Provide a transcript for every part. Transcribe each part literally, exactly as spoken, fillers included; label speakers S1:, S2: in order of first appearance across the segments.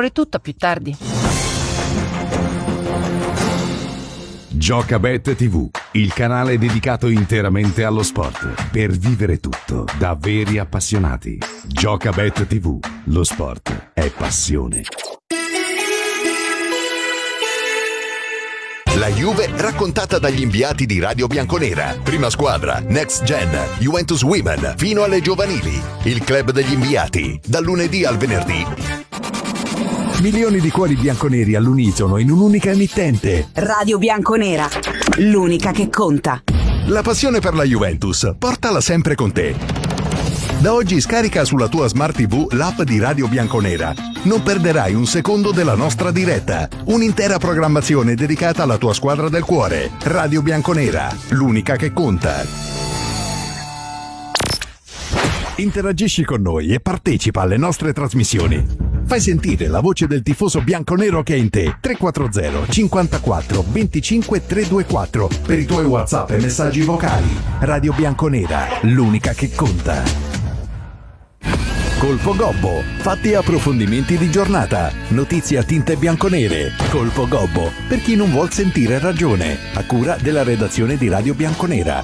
S1: è tutto, a più tardi.
S2: Giocabet tivù, il canale dedicato interamente allo sport, per vivere tutto da veri appassionati. Giocabet tivù, lo sport è passione.
S3: La Juve raccontata dagli inviati di Radio Bianconera. Prima squadra, Next Gen, Juventus Women, fino alle giovanili. Il club degli inviati, dal lunedì al venerdì.
S2: Milioni di cuori bianconeri all'unisono in un'unica emittente.
S4: Radio Bianconera, l'unica che conta.
S3: La passione per la Juventus, portala sempre con te. Da oggi scarica sulla tua Smart tivù l'app di Radio Bianconera. Non perderai un secondo della nostra diretta. Un'intera programmazione dedicata alla tua squadra del cuore. Radio Bianconera, l'unica che conta.
S2: Interagisci con noi e partecipa alle nostre trasmissioni. Fai sentire la voce del tifoso bianconero che è in te. tre quattro zero cinquantaquattro venticinque trecentoventiquattro per i tuoi WhatsApp e messaggi vocali. Radio Bianconera, l'unica che conta. Colpo Gobbo, fatti e approfondimenti di giornata, notizie a tinte bianconere. Colpo Gobbo, per chi non vuol sentire ragione, a cura della redazione di Radio Bianconera.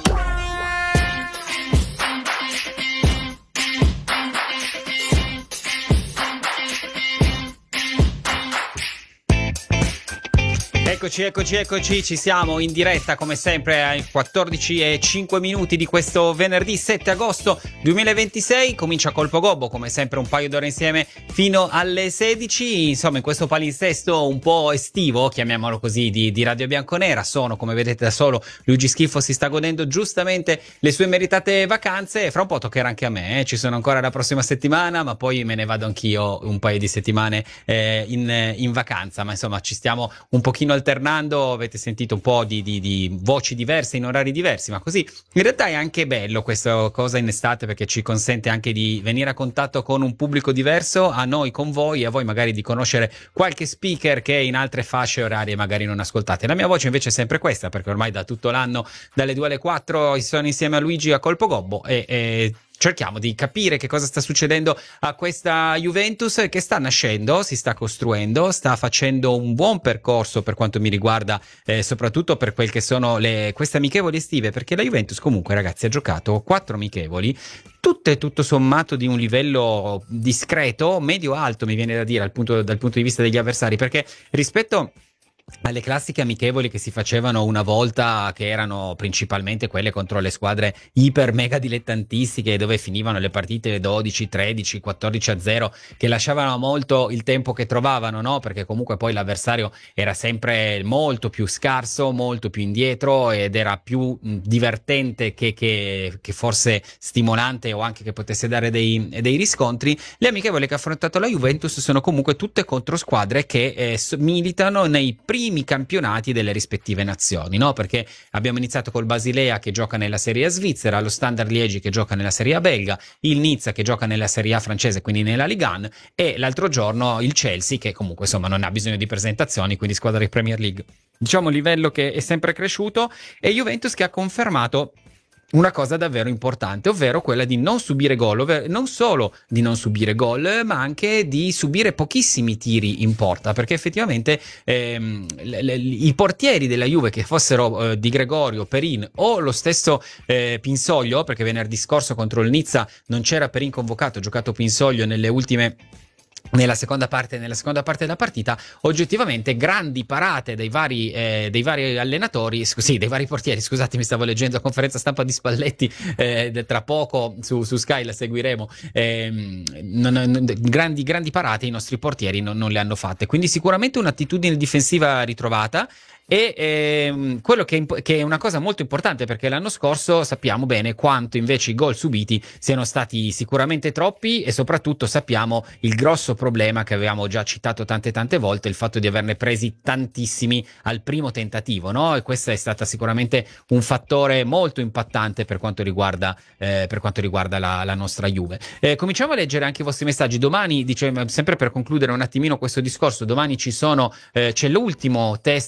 S5: Eccoci, eccoci, eccoci, ci siamo in diretta come sempre ai quattordici e cinque minuti di questo venerdì sette agosto duemilaventisei. Comincia Colpo Gobbo, come sempre un paio d'ore insieme fino alle sedici. Insomma, in questo palinsesto un po' estivo, chiamiamolo così, di, di Radio Bianconera. Sono, come vedete da solo, Luigi Schifo si sta godendo giustamente le sue meritate vacanze. Fra un po' toccherà anche a me, eh. Ci sono ancora la prossima settimana, ma poi me ne vado anch'io un paio di settimane eh, in, in vacanza. Ma insomma, ci stiamo un pochino alternando. Avete sentito un po' di, di, di voci diverse in orari diversi, ma così in realtà è anche bello questa cosa in estate, perché ci consente anche di venire a contatto con un pubblico diverso, a noi con voi, e a voi magari di conoscere qualche speaker che in altre fasce orarie magari non ascoltate. La mia voce invece è sempre questa, perché ormai da tutto l'anno, dalle due alle quattro, sono insieme a Luigi a Colpo Gobbo e, e cerchiamo di capire che cosa sta succedendo a questa Juventus che sta nascendo, si sta costruendo, sta facendo un buon percorso per quanto mi riguarda, eh, soprattutto per quel che sono le, queste amichevoli estive, perché la Juventus comunque, ragazzi, ha giocato quattro amichevoli, tutte tutto sommato di un livello discreto, medio-alto mi viene da dire al punto, dal punto di vista degli avversari, perché rispetto alle classiche amichevoli che si facevano una volta, che erano principalmente quelle contro le squadre iper mega dilettantistiche, dove finivano le partite dodici, tredici, quattordici a zero, che lasciavano molto il tempo che trovavano, no? Perché comunque poi l'avversario era sempre molto più scarso, molto più indietro, ed era più divertente che, che, che forse stimolante, o anche che potesse dare dei, dei riscontri. Le amichevoli che ha affrontato la Juventus sono comunque tutte contro squadre che eh, militano nei primi campionati delle rispettive nazioni, no? Perché abbiamo iniziato col Basilea che gioca nella Serie A svizzera, lo Standard Liegi che gioca nella Serie A belga, il Nizza che gioca nella Serie A francese, quindi nella Ligue uno, e l'altro giorno il Chelsea, che comunque insomma non ha bisogno di presentazioni, quindi squadra di Premier League. Diciamo livello che è sempre cresciuto, e Juventus che ha confermato una cosa davvero importante, ovvero quella di non subire gol, ovvero non solo di non subire gol, ma anche di subire pochissimi tiri in porta, perché effettivamente ehm, le, le, i portieri della Juve, che fossero eh, Di Gregorio, Perin o lo stesso eh, Pinsoglio, perché venerdì scorso contro il Nizza non c'era Perin convocato, ha giocato Pinsoglio nelle ultime nella seconda parte nella seconda parte della partita, oggettivamente grandi parate dei vari eh, dei vari allenatori, sì, dei vari portieri, scusate, mi stavo leggendo la conferenza stampa di Spalletti, eh, tra poco su, su Sky la seguiremo, eh, non, non, grandi, grandi parate i nostri portieri non, non le hanno fatte, quindi sicuramente un'attitudine difensiva ritrovata. E ehm, quello che, che è una cosa molto importante, perché l'anno scorso sappiamo bene quanto invece i gol subiti siano stati sicuramente troppi, e soprattutto sappiamo il grosso problema che avevamo già citato tante tante volte, il fatto di averne presi tantissimi al primo tentativo, no? E questo è stato sicuramente un fattore molto impattante per quanto riguarda eh, per quanto riguarda la, la nostra Juve. Eh, cominciamo a leggere anche i vostri messaggi. Domani, dice, sempre per concludere un attimino questo discorso, domani ci sono eh, c'è l'ultimo test un pochino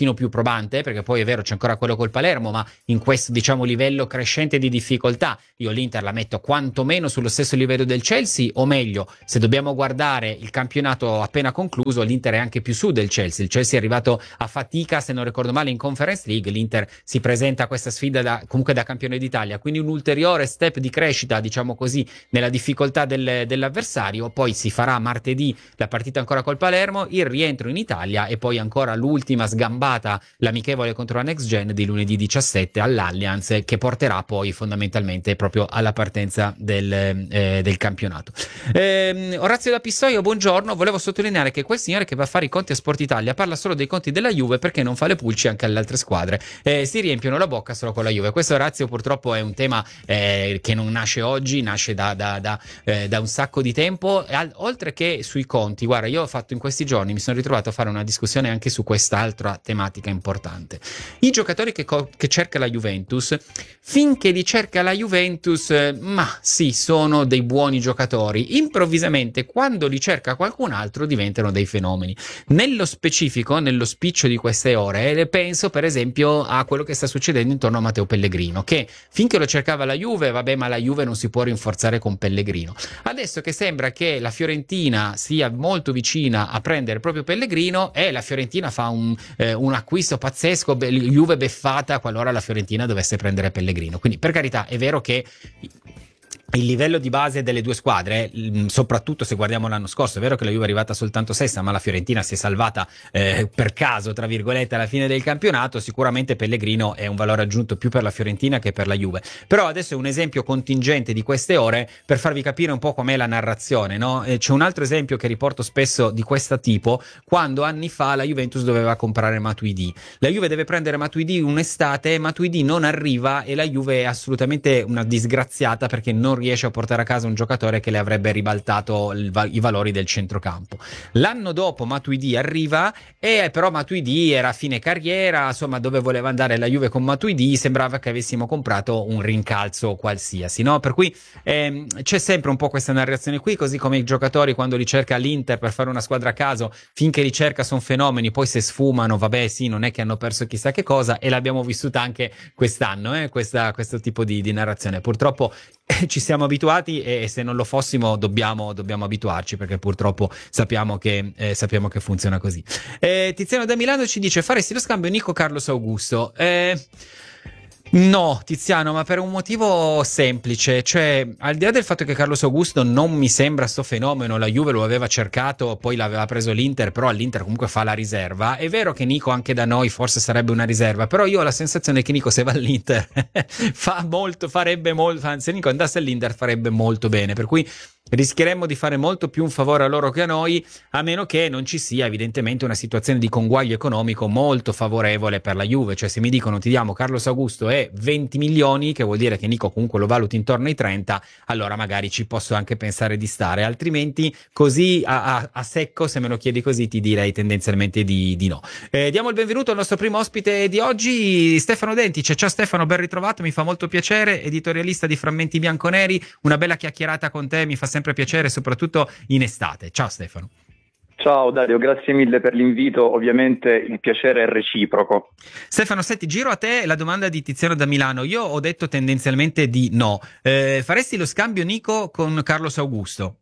S5: pochino più probante, perché poi è vero c'è ancora quello col Palermo, ma in questo diciamo livello crescente di difficoltà io l'Inter la metto quantomeno sullo stesso livello del Chelsea, o meglio, se dobbiamo guardare il campionato appena concluso, l'Inter è anche più su del Chelsea. Il Chelsea è arrivato a fatica, se non ricordo male, in Conference League, l'Inter si presenta a questa sfida da, comunque da campione d'Italia, quindi un ulteriore step di crescita, diciamo così, nella difficoltà del, dell'avversario. Poi si farà martedì la partita ancora col Palermo, il rientro in Italia e poi ancora l'ultima sgambata, l'amichevole contro la Next Gen di lunedì diciassette all'Allianz, che porterà poi fondamentalmente proprio alla partenza del, eh, del campionato. Eh, Orazio da Pistoia, buongiorno. Volevo sottolineare che quel signore che va a fare i conti a Sport Italia parla solo dei conti della Juve, perché non fa le pulci anche alle altre squadre. Eh, si riempiono la bocca solo con la Juve. Questo, Orazio, purtroppo è un tema eh, che non nasce oggi, nasce da, da, da, eh, da un sacco di tempo. Al, oltre che sui conti, guarda, io ho fatto in questi giorni, mi sono ritrovato a fare una discussione anche su quest'altra tematica importante. I giocatori che, co- che cerca la Juventus, finché li cerca la Juventus, eh, ma sì, sono dei buoni giocatori. Improvvisamente, quando li cerca qualcun altro, diventano dei fenomeni. Nello specifico, nello spiccio di queste ore, penso per esempio a quello che sta succedendo intorno a Matteo Pellegrino, che finché lo cercava la Juve, vabbè, ma la Juve non si può rinforzare con Pellegrino. Adesso che sembra che la Fiorentina sia molto vicina a prendere proprio Pellegrino, e la Fiorentina fa un, eh, un acquisto pazzesco, Juve beffata qualora la Fiorentina dovesse prendere Pellegrino. Quindi, per carità, è vero che il livello di base delle due squadre, soprattutto se guardiamo l'anno scorso, è vero che la Juve è arrivata soltanto sesta, ma la Fiorentina si è salvata eh, per caso, tra virgolette, alla fine del campionato. Sicuramente Pellegrino è un valore aggiunto più per la Fiorentina che per la Juve. Però adesso è un esempio contingente di queste ore per farvi capire un po' com'è la narrazione, no? Eh, c'è un altro esempio che riporto spesso di questo tipo, quando anni fa la Juventus doveva comprare Matuidi. La Juve deve prendere Matuidi un'estate, Matuidi non arriva e la Juve è assolutamente una disgraziata, perché non riesce a portare a casa un giocatore che le avrebbe ribaltato il, i valori del centrocampo. L'anno dopo Matuidi arriva, e però Matuidi era a fine carriera, insomma, dove voleva andare la Juve con Matuidi sembrava che avessimo comprato un rincalzo qualsiasi, no? Per cui ehm, c'è sempre un po' questa narrazione qui, così come i giocatori quando li cerca l'Inter per fare una squadra a caso, finché li cerca sono fenomeni, poi se sfumano, vabbè sì, non è che hanno perso chissà che cosa, e l'abbiamo vissuta anche quest'anno, eh, questa, questo tipo di, di narrazione. Purtroppo ci siamo abituati, e se non lo fossimo dobbiamo, dobbiamo abituarci, perché purtroppo sappiamo che, eh, sappiamo che funziona così. Eh, Tiziano da Milano ci dice: faresti lo scambio Nico Carlos Augusto? Eh, no, Tiziano, ma per un motivo semplice, cioè al di là del fatto che Carlos Augusto non mi sembra sto fenomeno, la Juve lo aveva cercato, poi l'aveva preso l'Inter, però all'Inter comunque fa la riserva. È vero che Nico anche da noi forse sarebbe una riserva, però io ho la sensazione che Nico, se va all'Inter fa molto, farebbe molto, se Nico andasse all'Inter farebbe molto bene, per cui rischieremmo di fare molto più un favore a loro che a noi, a meno che non ci sia evidentemente una situazione di conguaglio economico molto favorevole per la Juve. Cioè, se mi dicono ti diamo Carlos Augusto e venti milioni, che vuol dire che Nico comunque lo valuti intorno ai trenta, allora magari ci posso anche pensare di stare, altrimenti così a, a, a secco, se me lo chiedi così, ti direi tendenzialmente di, di no. Eh, diamo il benvenuto al nostro primo ospite di oggi, Stefano Dentice. Ciao Stefano, ben ritrovato, mi fa molto piacere, editorialista di Frammenti Bianconeri, una bella chiacchierata con te mi fa sempre piacere, soprattutto in estate. Ciao Stefano.
S1: Ciao Dario, grazie mille per l'invito, ovviamente il piacere è reciproco.
S5: Stefano, senti, giro a te la domanda di Tiziano da Milano. Io ho detto tendenzialmente di no. Eh, faresti lo scambio Nico con Carlos Augusto?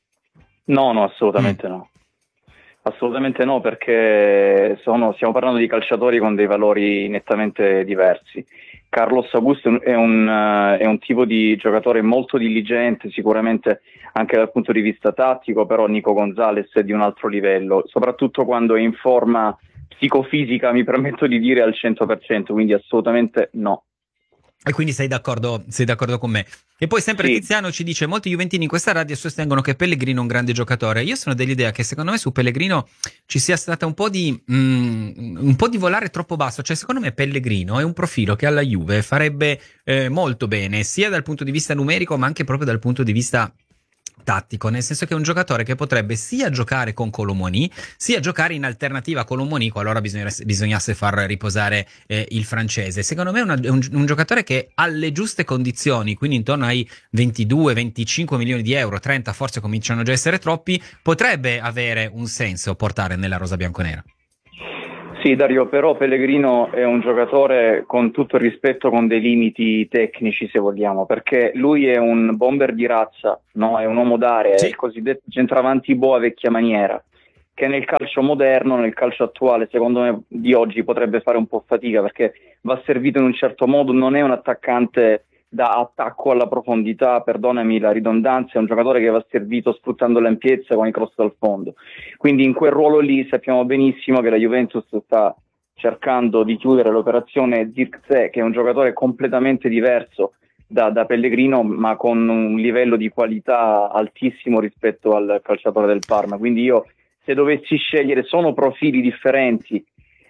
S1: No, no, assolutamente mm. no. Assolutamente no, perché sono, stiamo parlando di calciatori con dei valori nettamente diversi. Carlos Augusto è un, uh, è un tipo di giocatore molto diligente, sicuramente anche dal punto di vista tattico, però Nico Gonzalez è di un altro livello, soprattutto quando è in forma psicofisica, mi permetto di dire, al cento per cento, quindi assolutamente no.
S5: E quindi sei d'accordo, sei d'accordo con me. E poi sempre sì. Tiziano ci dice: molti juventini in questa radio sostengono che Pellegrino è un grande giocatore. Io sono dell'idea che secondo me su Pellegrino ci sia stata un po' di mm, un po' di volare troppo basso. Cioè, secondo me Pellegrino è un profilo che alla Juve farebbe eh, molto bene, sia dal punto di vista numerico ma anche proprio dal punto di vista tattico, nel senso che è un giocatore che potrebbe sia giocare con Colomoni sia giocare in alternativa a Colomoni qualora bisognasse, bisognasse far riposare eh, il francese. Secondo me è, una, è un, un giocatore che alle giuste condizioni, quindi intorno ai ventidue venticinque milioni di euro, trenta forse cominciano già a essere troppi, potrebbe avere un senso portare nella rosa bianconera.
S1: Sì, Dario, però Pellegrino è un giocatore, con tutto il rispetto, con dei limiti tecnici, se vogliamo, perché lui è un bomber di razza, no? È un uomo d'area,
S5: Sì.
S1: è il cosiddetto centravanti boa vecchia maniera, che nel calcio moderno, nel calcio attuale, secondo me di oggi potrebbe fare un po' fatica, perché va servito in un certo modo, non è un attaccante da attacco alla profondità, perdonami la ridondanza, è un giocatore che va servito sfruttando l'ampiezza con i cross dal fondo. Quindi in quel ruolo lì sappiamo benissimo che la Juventus sta cercando di chiudere l'operazione Zirkzee, che è un giocatore completamente diverso da, da Pellegrino, ma con un livello di qualità altissimo rispetto al calciatore del Parma. Quindi io, se dovessi scegliere, sono profili differenti,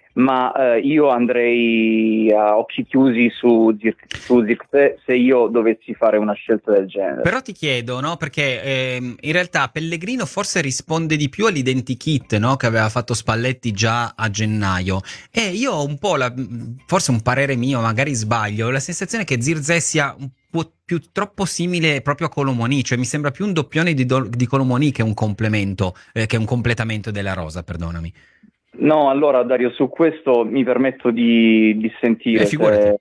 S1: ma eh, io andrei a occhi chiusi su, Zirk, su Zirkzee se io dovessi fare una scelta del genere.
S5: Però ti chiedo, no? Perché ehm, in realtà Pellegrino forse risponde di più all'identikit, no? Che aveva fatto Spalletti già a gennaio. E io ho un po' la, forse un parere mio, magari sbaglio, ho la sensazione che Zirkzee sia un po' più troppo simile proprio a Kolo Muani, cioè mi sembra più un doppione di, do, di Kolo Muani che un complemento, eh, che un completamento della rosa, perdonami.
S1: No, allora Dario, su questo mi permetto di dissentire,
S5: Eh,
S1: se,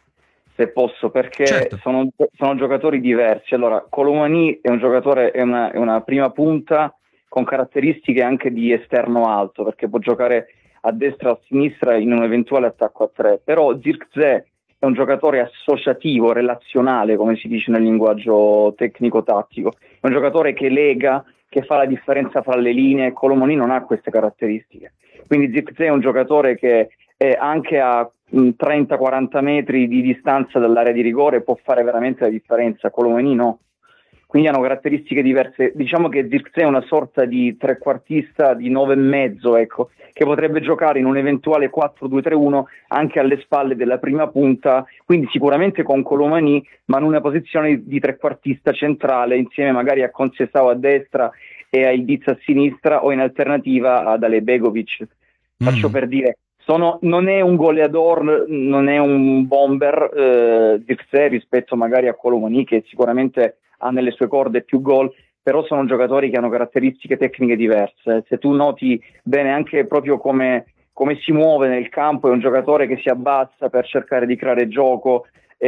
S1: se posso, perché
S5: certo.
S1: sono, sono giocatori diversi. Allora, Kolo Muani è un giocatore, è una, è una prima punta con caratteristiche anche di esterno alto, perché può giocare a destra o a sinistra in un eventuale attacco a tre, però Zirkzee è un giocatore associativo, relazionale, come si dice nel linguaggio tecnico-tattico, è un giocatore che lega, che fa la differenza fra le linee. Kolo Muani non ha queste caratteristiche. Quindi Zirkzee è un giocatore che eh, anche a mh, trenta quaranta metri di distanza dall'area di rigore può fare veramente la differenza, Kolo Muani no. Quindi hanno caratteristiche diverse. Diciamo che Zirkzee è una sorta di trequartista di nove e mezzo, ecco, che potrebbe giocare in un eventuale quattro due tre uno anche alle spalle della prima punta, quindi sicuramente con Kolo Muani, ma in una posizione di trequartista centrale, insieme magari a Conceição a destra e a Ildiz a sinistra, o in alternativa ad Ale Begovic. Faccio
S5: Mm.
S1: per dire, sono, non è un goleador, non è un bomber eh, Zirkzee rispetto magari a Kolo Muani, che sicuramente ha nelle sue corde più gol, però sono giocatori che hanno caratteristiche tecniche diverse. Se tu noti bene anche proprio come, come si muove nel campo, è un giocatore che si abbassa per cercare di creare gioco,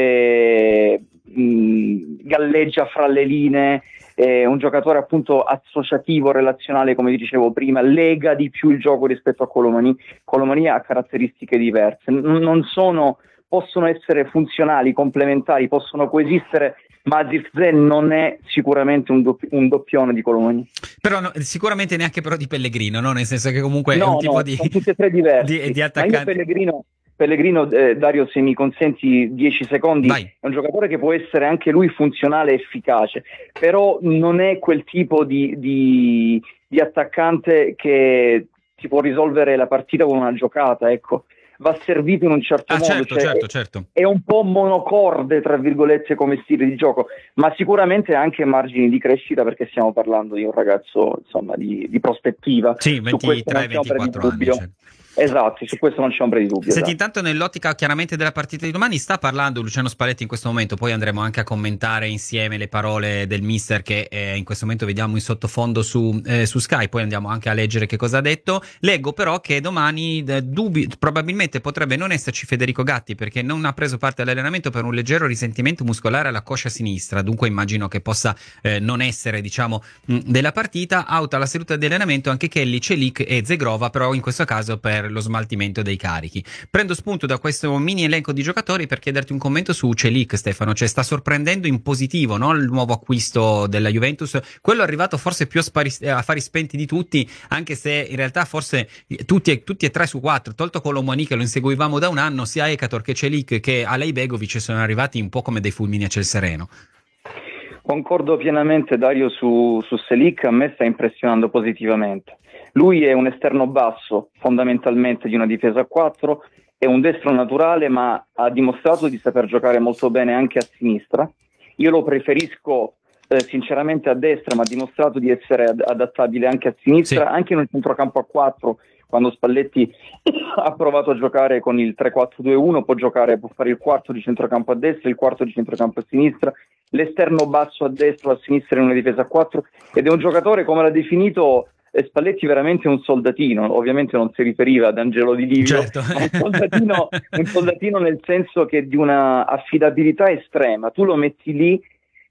S1: eh, mh, galleggia fra le linee, è un giocatore appunto associativo, relazionale, come dicevo prima, lega di più il gioco rispetto a Kolo Muani. Kolo Muani ha caratteristiche diverse, N- non sono, possono essere funzionali, complementari, possono coesistere, ma Zirkzee non è sicuramente un, doppi- un doppione di Kolo Muani.
S5: Però no, sicuramente neanche però di Pellegrino, no? Nel senso che comunque
S1: No,
S5: è un tipo
S1: no,
S5: di,
S1: sono tutti e tre diversi.
S5: di, di
S1: Ma
S5: attaccante.
S1: io Pellegrino, Pellegrino eh, Dario, se mi consenti dieci secondi,
S5: Vai.
S1: è un giocatore che può essere anche lui funzionale e efficace, però non è quel tipo di, di, di attaccante che ti può risolvere la partita con una giocata, ecco. Va servito in un certo
S5: Ah,
S1: modo,
S5: certo,
S1: cioè
S5: certo,
S1: è,
S5: certo.
S1: è un po' monocorde, tra virgolette, come stile di gioco, ma sicuramente ha anche margini di crescita, perché stiamo parlando di un ragazzo, insomma, di, di prospettiva.
S5: Sì,
S1: Su questo non
S5: ventitré
S1: c'è ombra di
S5: ventiquattro anni.
S1: dubbio.
S5: Certo.
S1: Esatto, su questo non c'è ombra di dubbio.
S5: Senti,
S1: esatto.
S5: intanto nell'ottica chiaramente della partita di domani sta parlando Luciano Spalletti in questo momento, poi andremo anche a commentare insieme le parole del mister che eh, in questo momento vediamo in sottofondo su, eh, su Sky, poi andiamo anche a leggere che cosa ha detto. Leggo però che domani eh, dubbi, probabilmente potrebbe non esserci Federico Gatti, perché non ha preso parte all'allenamento per un leggero risentimento muscolare alla coscia sinistra, dunque immagino che possa eh, non essere, diciamo, mh, della partita. Out alla seduta di allenamento anche Kelly, Celik e Zegrova, però in questo caso per lo smaltimento dei carichi. Prendo spunto da questo mini elenco di giocatori per chiederti un commento su Celik, Stefano, cioè sta sorprendendo in positivo, no? Il nuovo acquisto della Juventus, quello arrivato forse più a, spari, a fari spenti di tutti, anche se in realtà forse tutti e, tutti e tre su quattro, tolto Kolo Muani che lo inseguivamo da un anno, sia Ekator che Celik che Alej Begovic sono arrivati un po' come dei fulmini a ciel sereno.
S1: Concordo pienamente, Dario, su, su Celik. A me sta impressionando positivamente. Lui è un esterno basso, fondamentalmente di una difesa a quattro, è un destro naturale, ma ha dimostrato di saper giocare molto bene anche a sinistra. Io lo preferisco eh, sinceramente a destra, ma ha dimostrato di essere ad- adattabile anche a sinistra,
S5: Sì.
S1: anche in un centrocampo a quattro. Quando Spalletti ha provato a giocare con il tre quattro due uno, può giocare, può fare il quarto di centrocampo a destra, il quarto di centrocampo a sinistra, l'esterno basso a destra o a sinistra in una difesa a quattro, ed è un giocatore, come l'ha definito Spalletti veramente un soldatino, ovviamente non si riferiva ad Angelo Di Livio,
S5: certo.
S1: ma un soldatino, un soldatino nel senso che di una affidabilità estrema. Tu lo metti lì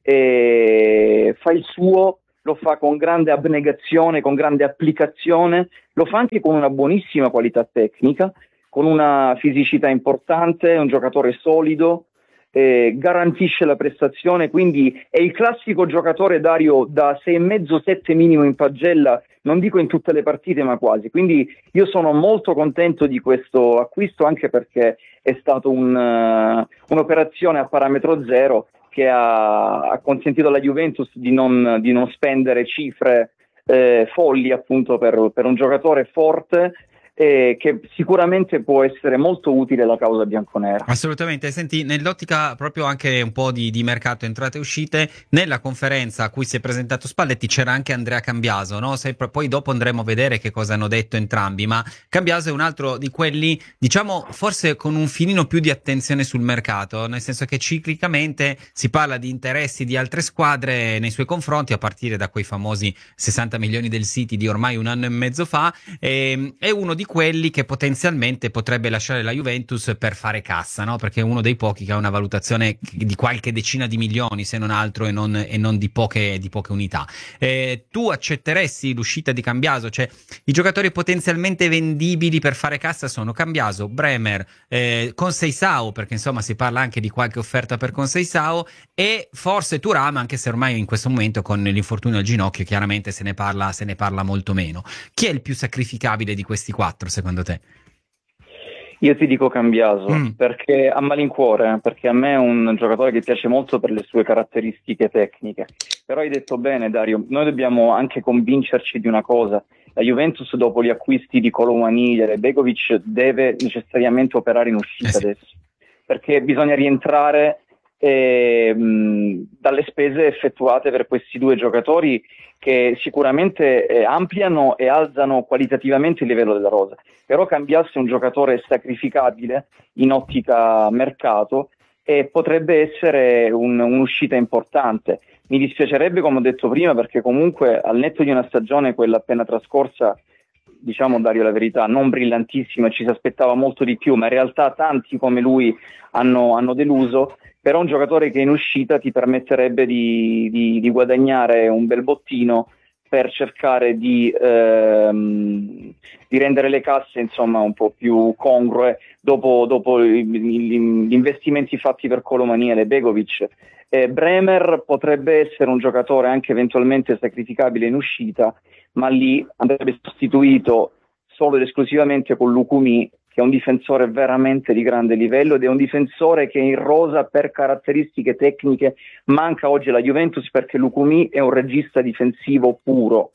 S1: e fa il suo, lo fa con grande abnegazione, con grande applicazione, lo fa anche con una buonissima qualità tecnica, con una fisicità importante, è un giocatore solido, eh, garantisce la prestazione, quindi è il classico giocatore, Dario, da sei e mezzo sette minimo in pagella, non dico in tutte le partite ma quasi, quindi io sono molto contento di questo acquisto, anche perché è stato un, uh, un'operazione a parametro zero che ha, ha consentito alla Juventus di non, di non spendere cifre eh, folli appunto per, per un giocatore forte, eh, che sicuramente può essere molto utile alla causa bianconera.
S5: Assolutamente. Senti, nell'ottica proprio anche un po' di, di mercato entrate e uscite, nella conferenza a cui si è presentato Spalletti c'era anche Andrea Cambiaso, no? Se, poi dopo andremo a vedere che cosa hanno detto entrambi, ma Cambiaso è un altro di quelli, diciamo, forse con un filino più di attenzione sul mercato, nel senso che ciclicamente si parla di interessi di altre squadre nei suoi confronti, a partire da quei famosi sessanta milioni del City di ormai un anno e mezzo fa, e, è uno di quelli che potenzialmente potrebbe lasciare la Juventus per fare cassa, no? Perché è uno dei pochi che ha una valutazione di qualche decina di milioni, se non altro, e non, e non di poche, di poche unità. Eh, tu accetteresti l'uscita di Cambiaso? Cioè, i giocatori potenzialmente vendibili per fare cassa sono Cambiaso, Bremer, eh, Conceição, perché insomma si parla anche di qualche offerta per Conceição, e forse Thuram, anche se ormai in questo momento con l'infortunio al ginocchio chiaramente se ne parla, se ne parla molto meno. Chi è il più sacrificabile di questi quattro secondo te?
S1: Io ti dico Cambiaso, mm. perché a malincuore, perché a me è un giocatore che piace molto per le sue caratteristiche tecniche. Però hai detto bene, Dario, noi dobbiamo anche convincerci di una cosa: la Juventus dopo gli acquisti di Colomani e Begovic deve necessariamente operare in uscita eh sì. adesso, perché bisogna rientrare eh, mh, dalle spese effettuate per questi due giocatori, che sicuramente eh, ampliano e alzano qualitativamente il livello della rosa. Però Cambiaso è un giocatore sacrificabile in ottica mercato e potrebbe essere un, un'uscita importante. Mi dispiacerebbe, come ho detto prima, perché comunque al netto di una stagione, quella appena trascorsa, diciamo, Dario, la verità, non brillantissima, ci si aspettava molto di più, ma in realtà tanti come lui hanno, hanno deluso. Però un giocatore che in uscita ti permetterebbe di, di, di guadagnare un bel bottino per cercare di, ehm, di rendere le casse, insomma, un po' più congrue dopo, dopo gli investimenti fatti per Colomani e Begovic. Eh, Bremer potrebbe essere un giocatore anche eventualmente sacrificabile in uscita, ma lì andrebbe sostituito solo ed esclusivamente con Lukumi, che è un difensore veramente di grande livello ed è un difensore che in rosa per caratteristiche tecniche manca oggi alla Juventus, perché Lukumi è un regista difensivo puro.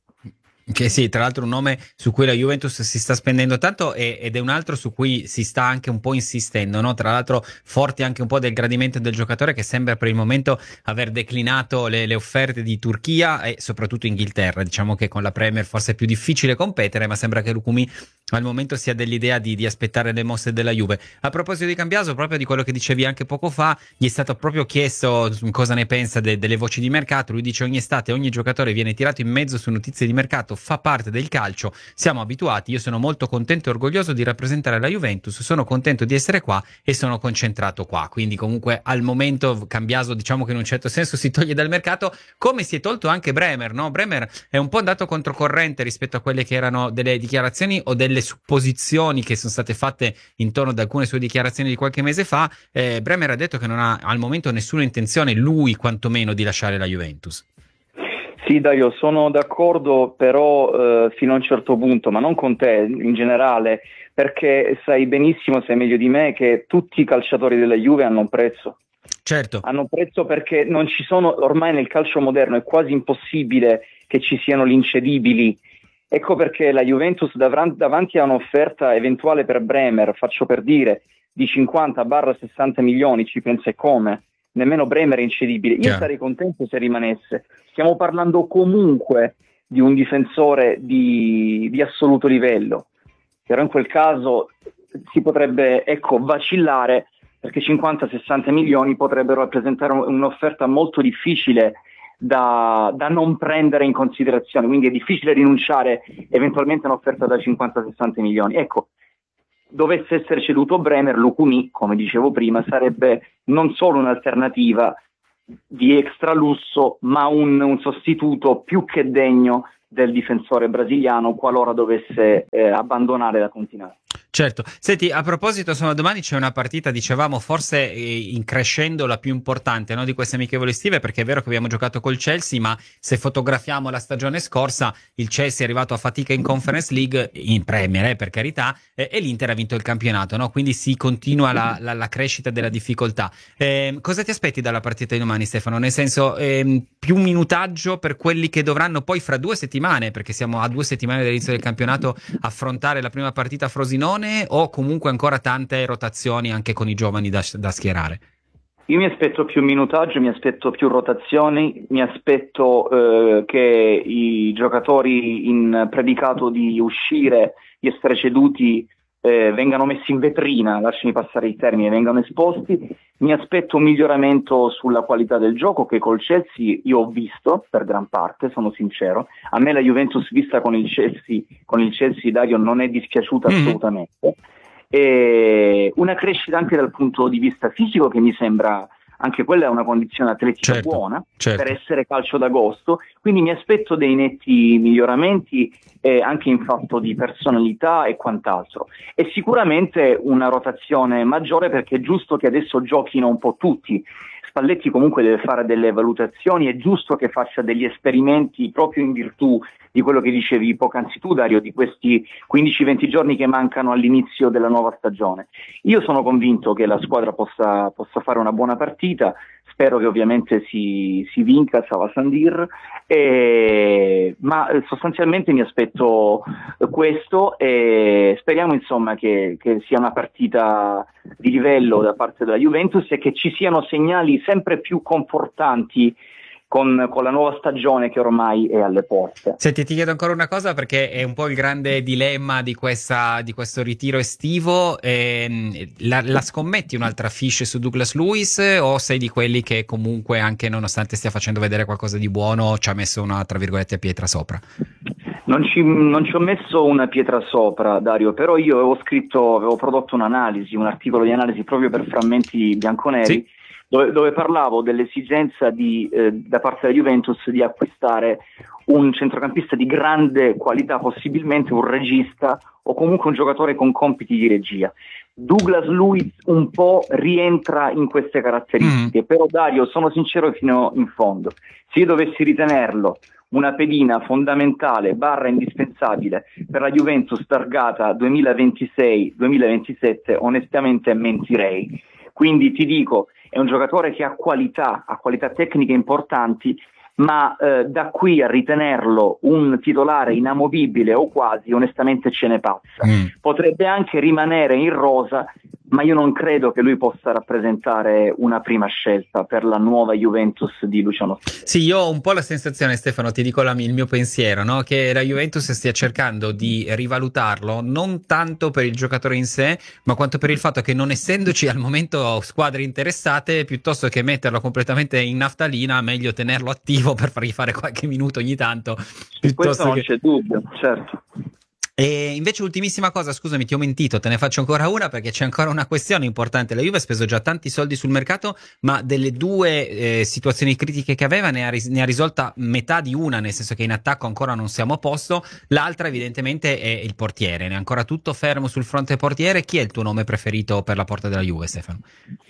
S5: Che sì, tra l'altro un nome su cui la Juventus si sta spendendo tanto e, ed è un altro su cui si sta anche un po' insistendo, no? Tra l'altro forti anche un po' del gradimento del giocatore, che sembra per il momento aver declinato le, le offerte di Turchia e soprattutto Inghilterra. Diciamo che con la Premier forse è più difficile competere, ma sembra che Lukumi al momento sia dell'idea di, di aspettare le mosse della Juve. A proposito di Cambiaso, proprio di quello che dicevi anche poco fa, gli è stato proprio chiesto cosa ne pensa de, delle voci di mercato. Lui dice: ogni estate ogni giocatore viene tirato in mezzo su notizie di mercato, fa parte del calcio, siamo abituati, io sono molto contento e orgoglioso di rappresentare la Juventus, sono contento di essere qua e sono concentrato qua. Quindi comunque al momento Cambiaso, diciamo che in un certo senso si toglie dal mercato, come si è tolto anche Bremer, no? Bremer è un po' andato controcorrente rispetto a quelle che erano delle dichiarazioni o delle supposizioni che sono state fatte intorno ad alcune sue dichiarazioni di qualche mese fa. eh, Bremer ha detto che non ha al momento nessuna intenzione, lui quantomeno, di lasciare la Juventus.
S1: Sì, Dario, sono d'accordo, però eh, fino a un certo punto, ma non con te in generale, perché sai benissimo, sai meglio di me, che tutti i calciatori della Juve hanno un prezzo.
S5: Certo.
S1: Hanno un prezzo perché non ci sono, ormai nel calcio moderno è quasi impossibile che ci siano gli incedibili. Ecco perché la Juventus dav- davanti a un'offerta eventuale per Bremer, faccio per dire, di cinquanta sessanta milioni, ci pensa e come. Nemmeno Bremer è incedibile. Io
S5: Chiaro.
S1: sarei contento se rimanesse. Stiamo parlando comunque di un difensore di, di assoluto livello, però in quel caso si potrebbe, ecco, vacillare, perché cinquanta sessanta milioni potrebbero rappresentare un'offerta molto difficile da, da non prendere in considerazione, quindi è difficile rinunciare eventualmente a un'offerta da cinquanta sessanta milioni. Ecco, dovesse essere ceduto Bremer, Lucumi, come dicevo prima, sarebbe non solo un'alternativa di extra lusso, ma un, un sostituto più che degno del difensore brasiliano qualora dovesse eh, abbandonare la continente.
S5: Certo. Senti, a proposito, insomma, domani c'è una partita, dicevamo, forse eh, in crescendo la più importante, no, di queste amichevoli estive, perché è vero che abbiamo giocato col Chelsea, ma se fotografiamo la stagione scorsa, il Chelsea è arrivato a fatica in Conference League, in Premier, eh, per carità, eh, e l'Inter ha vinto il campionato, no? Quindi si continua la, la, la crescita della difficoltà. Eh, cosa ti aspetti dalla partita di domani, Stefano? Nel senso, eh, più minutaggio per quelli che dovranno poi fra due settimane, perché siamo a due settimane dall'inizio del campionato, affrontare la prima partita a Frosinone, o comunque ancora tante rotazioni anche con i giovani da, da schierare?
S1: Io mi aspetto più minutaggio, mi aspetto più rotazioni, mi aspetto eh, che i giocatori in predicato di uscire, di essere ceduti, eh, vengano messi in vetrina, lasciami passare il termine, vengano esposti. Mi aspetto un miglioramento sulla qualità del gioco che col Chelsea io ho visto per gran parte, sono sincero. A me la Juventus vista con il Chelsea, con il Chelsea Dario, non è dispiaciuta mm-hmm. assolutamente. E una crescita anche dal punto di vista fisico che mi sembra, anche quella è una condizione atletica
S5: certo,
S1: buona
S5: certo.
S1: per essere calcio d'agosto, quindi mi aspetto dei netti miglioramenti eh, anche in fatto di personalità e quant'altro, e sicuramente una rotazione maggiore, perché è giusto che adesso giochino un po' tutti. Spalletti comunque deve fare delle valutazioni, è giusto che faccia degli esperimenti proprio in virtù di quello che dicevi poc'anzi tu, Dario, di questi quindici venti giorni che mancano all'inizio della nuova stagione. Io sono convinto che la squadra possa, possa fare una buona partita, spero che ovviamente si, si vinca Sava Sandir, e, ma sostanzialmente mi aspetto questo e speriamo insomma che, che sia una partita di livello da parte della Juventus e che ci siano segnali sempre più confortanti Con, con la nuova stagione che ormai è alle porte.
S5: Senti, ti chiedo ancora una cosa, perché è un po' il grande dilemma di, questa, di questo ritiro estivo. Eh, la, la scommetti un'altra fiche su Douglas Luiz, o sei di quelli che comunque, anche nonostante stia facendo vedere qualcosa di buono, ci ha messo una, tra virgolette, pietra sopra?
S1: Non ci, non ci ho messo una pietra sopra, Dario, però io avevo scritto, avevo prodotto un'analisi, un articolo di analisi proprio per Frammenti Bianconeri, sì. Dove, dove parlavo dell'esigenza di, eh, da parte della Juventus di acquistare un centrocampista di grande qualità, possibilmente un regista o comunque un giocatore con compiti di regia. Douglas Luiz un po' rientra in queste caratteristiche, mm. però Dario, sono sincero fino in fondo, se io dovessi ritenerlo una pedina fondamentale barra indispensabile per la Juventus targata duemilaventisei duemilaventisette, onestamente mentirei. Quindi ti dico, è un giocatore che ha qualità, ha qualità tecniche importanti, ma eh, da qui a ritenerlo un titolare inamovibile o quasi, onestamente ce ne pazza. Mm. Potrebbe anche rimanere in rosa, ma io non credo che lui possa rappresentare una prima scelta per la nuova Juventus di Luciano Spalletti.
S5: Sì, io ho un po' la sensazione, Stefano, ti dico la, il mio pensiero, no? Che la Juventus stia cercando di rivalutarlo non tanto per il giocatore in sé, ma quanto per il fatto che, non essendoci al momento squadre interessate, piuttosto che metterlo completamente in naftalina, meglio tenerlo attivo per fargli fare qualche minuto ogni tanto.
S1: Questo non
S5: che...
S1: c'è dubbio, certo.
S5: E invece, ultimissima cosa, scusami, ti ho mentito, te ne faccio ancora una, perché c'è ancora una questione importante. La Juve ha speso già tanti soldi sul mercato, ma delle due eh, situazioni critiche che aveva ne ha, ris- ne ha risolta metà di una, nel senso che in attacco ancora non siamo a posto. L'altra evidentemente è il portiere, ne è ancora tutto fermo sul fronte portiere. Chi è il tuo nome preferito per la porta della Juve, Stefano?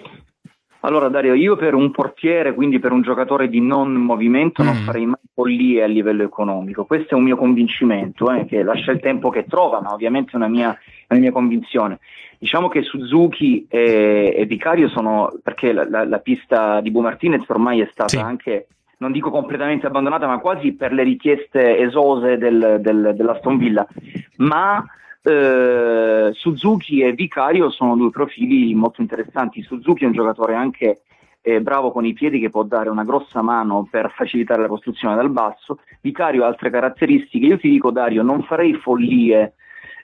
S1: Allora Dario, io per un portiere, quindi per un giocatore di non movimento, mm. non farei mai follie a livello economico. Questo è un mio convincimento, eh, che lascia il tempo che trova, ma ovviamente è una mia, è una mia convinzione. Diciamo che Suzuki e, e Vicario sono, perché la, la, la pista di Bu Martinez ormai è stata sì. anche, non dico completamente abbandonata, ma quasi per le richieste esose del, del, dell'Aston Villa, ma Uh, Suzuki e Vicario sono due profili molto interessanti. Suzuki è un giocatore anche eh, bravo con i piedi, che può dare una grossa mano per facilitare la costruzione dal basso. Vicario ha altre caratteristiche. Io ti dico, Dario, non farei follie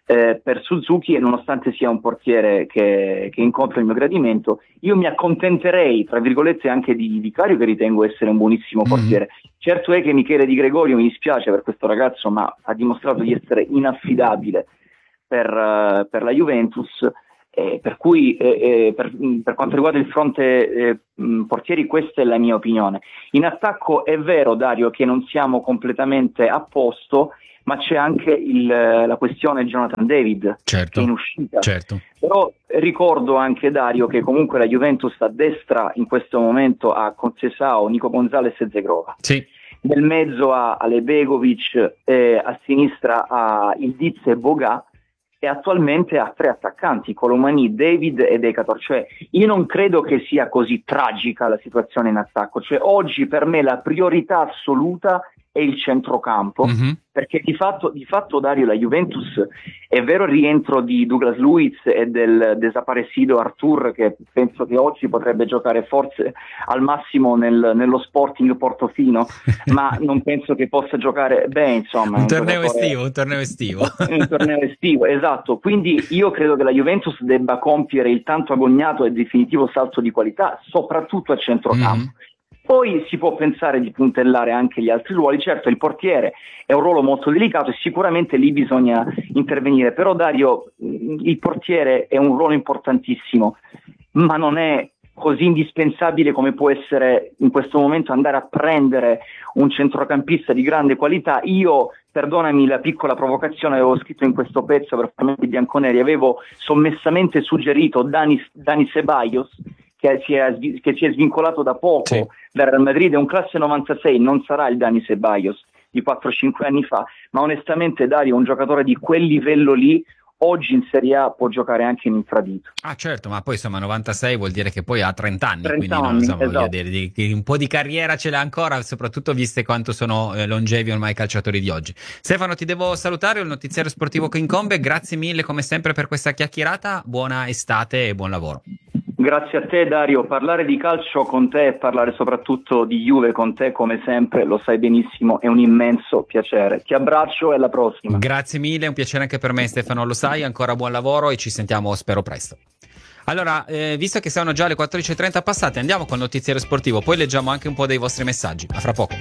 S1: eh, per Suzuki, e nonostante sia un portiere che, che incontra il mio gradimento, io mi accontenterei, tra virgolette, anche di Vicario, che ritengo essere un buonissimo portiere. Mm. Certo è che Michele Di Gregorio, mi dispiace per questo ragazzo, ma ha dimostrato di essere inaffidabile per, uh, per la Juventus, eh, per cui eh, eh, per, per quanto riguarda il fronte eh, portieri, questa è la mia opinione. In attacco è vero, Dario, che non siamo completamente a posto, ma c'è anche il, la questione Jonathan David, certo, che è in uscita.
S5: Certo.
S1: Però ricordo anche, Dario, che comunque la Juventus a destra in questo momento ha Conceição, Nico Gonzalez e Zegrova.
S5: Sì.
S1: Nel mezzo ha Alebegovic, eh, a sinistra ha Ildiz e Boga, e attualmente ha tre attaccanti, Colomani, David e Decatur. Cioè, io non credo che sia così tragica la situazione in attacco. Cioè, oggi per me la priorità assoluta è il centrocampo, mm-hmm. perché di fatto, di fatto, Dario, la Juventus, è vero il rientro di Douglas Luiz e del desaparecido Artur, che penso che oggi potrebbe giocare forse al massimo nel, nello Sporting Portofino, ma non penso che possa giocare bene, insomma.
S5: Un, un torneo giocatore... estivo, un torneo estivo.
S1: un torneo estivo, esatto. Quindi io credo che la Juventus debba compiere il tanto agognato e definitivo salto di qualità, soprattutto a centrocampo. Mm. Poi si può pensare di puntellare anche gli altri ruoli. Certo, il portiere è un ruolo molto delicato e sicuramente lì bisogna intervenire, però Dario, il portiere è un ruolo importantissimo, ma non è così indispensabile come può essere in questo momento andare a prendere un centrocampista di grande qualità. Io, perdonami la piccola provocazione, avevo scritto in questo pezzo per Frammenti Bianconeri, avevo sommessamente suggerito Dani, Dani Ceballos, che si, è, che si è svincolato da poco, sì, dal Real Madrid, è un classe novantasei, non sarà il Dani Ceballos di quattro cinque anni fa, ma onestamente Dario, un giocatore di quel livello lì oggi in Serie A può giocare anche in infradito.
S5: Ah certo, ma poi insomma novantasei vuol dire che poi ha trenta anni,
S1: trenta
S5: quindi
S1: anni,
S5: no, insomma,
S1: esatto.
S5: voglio dire che un po' di carriera ce l'ha ancora, soprattutto viste quanto sono eh, longevi ormai i calciatori di oggi. Stefano, ti devo salutare, il notiziario sportivo che incombe, grazie mille come sempre per questa chiacchierata, buona estate e buon lavoro.
S1: Grazie a te Dario, parlare di calcio con te e parlare soprattutto di Juve con te come sempre, lo sai benissimo, è un immenso piacere. Ti abbraccio e alla prossima.
S5: Grazie mille, è un piacere anche per me Stefano, lo sai, ancora buon lavoro e ci sentiamo spero presto. Allora, eh, visto che sono già le quattordici e trenta passate, andiamo col notiziario sportivo, poi leggiamo anche un po' dei vostri messaggi. A fra poco.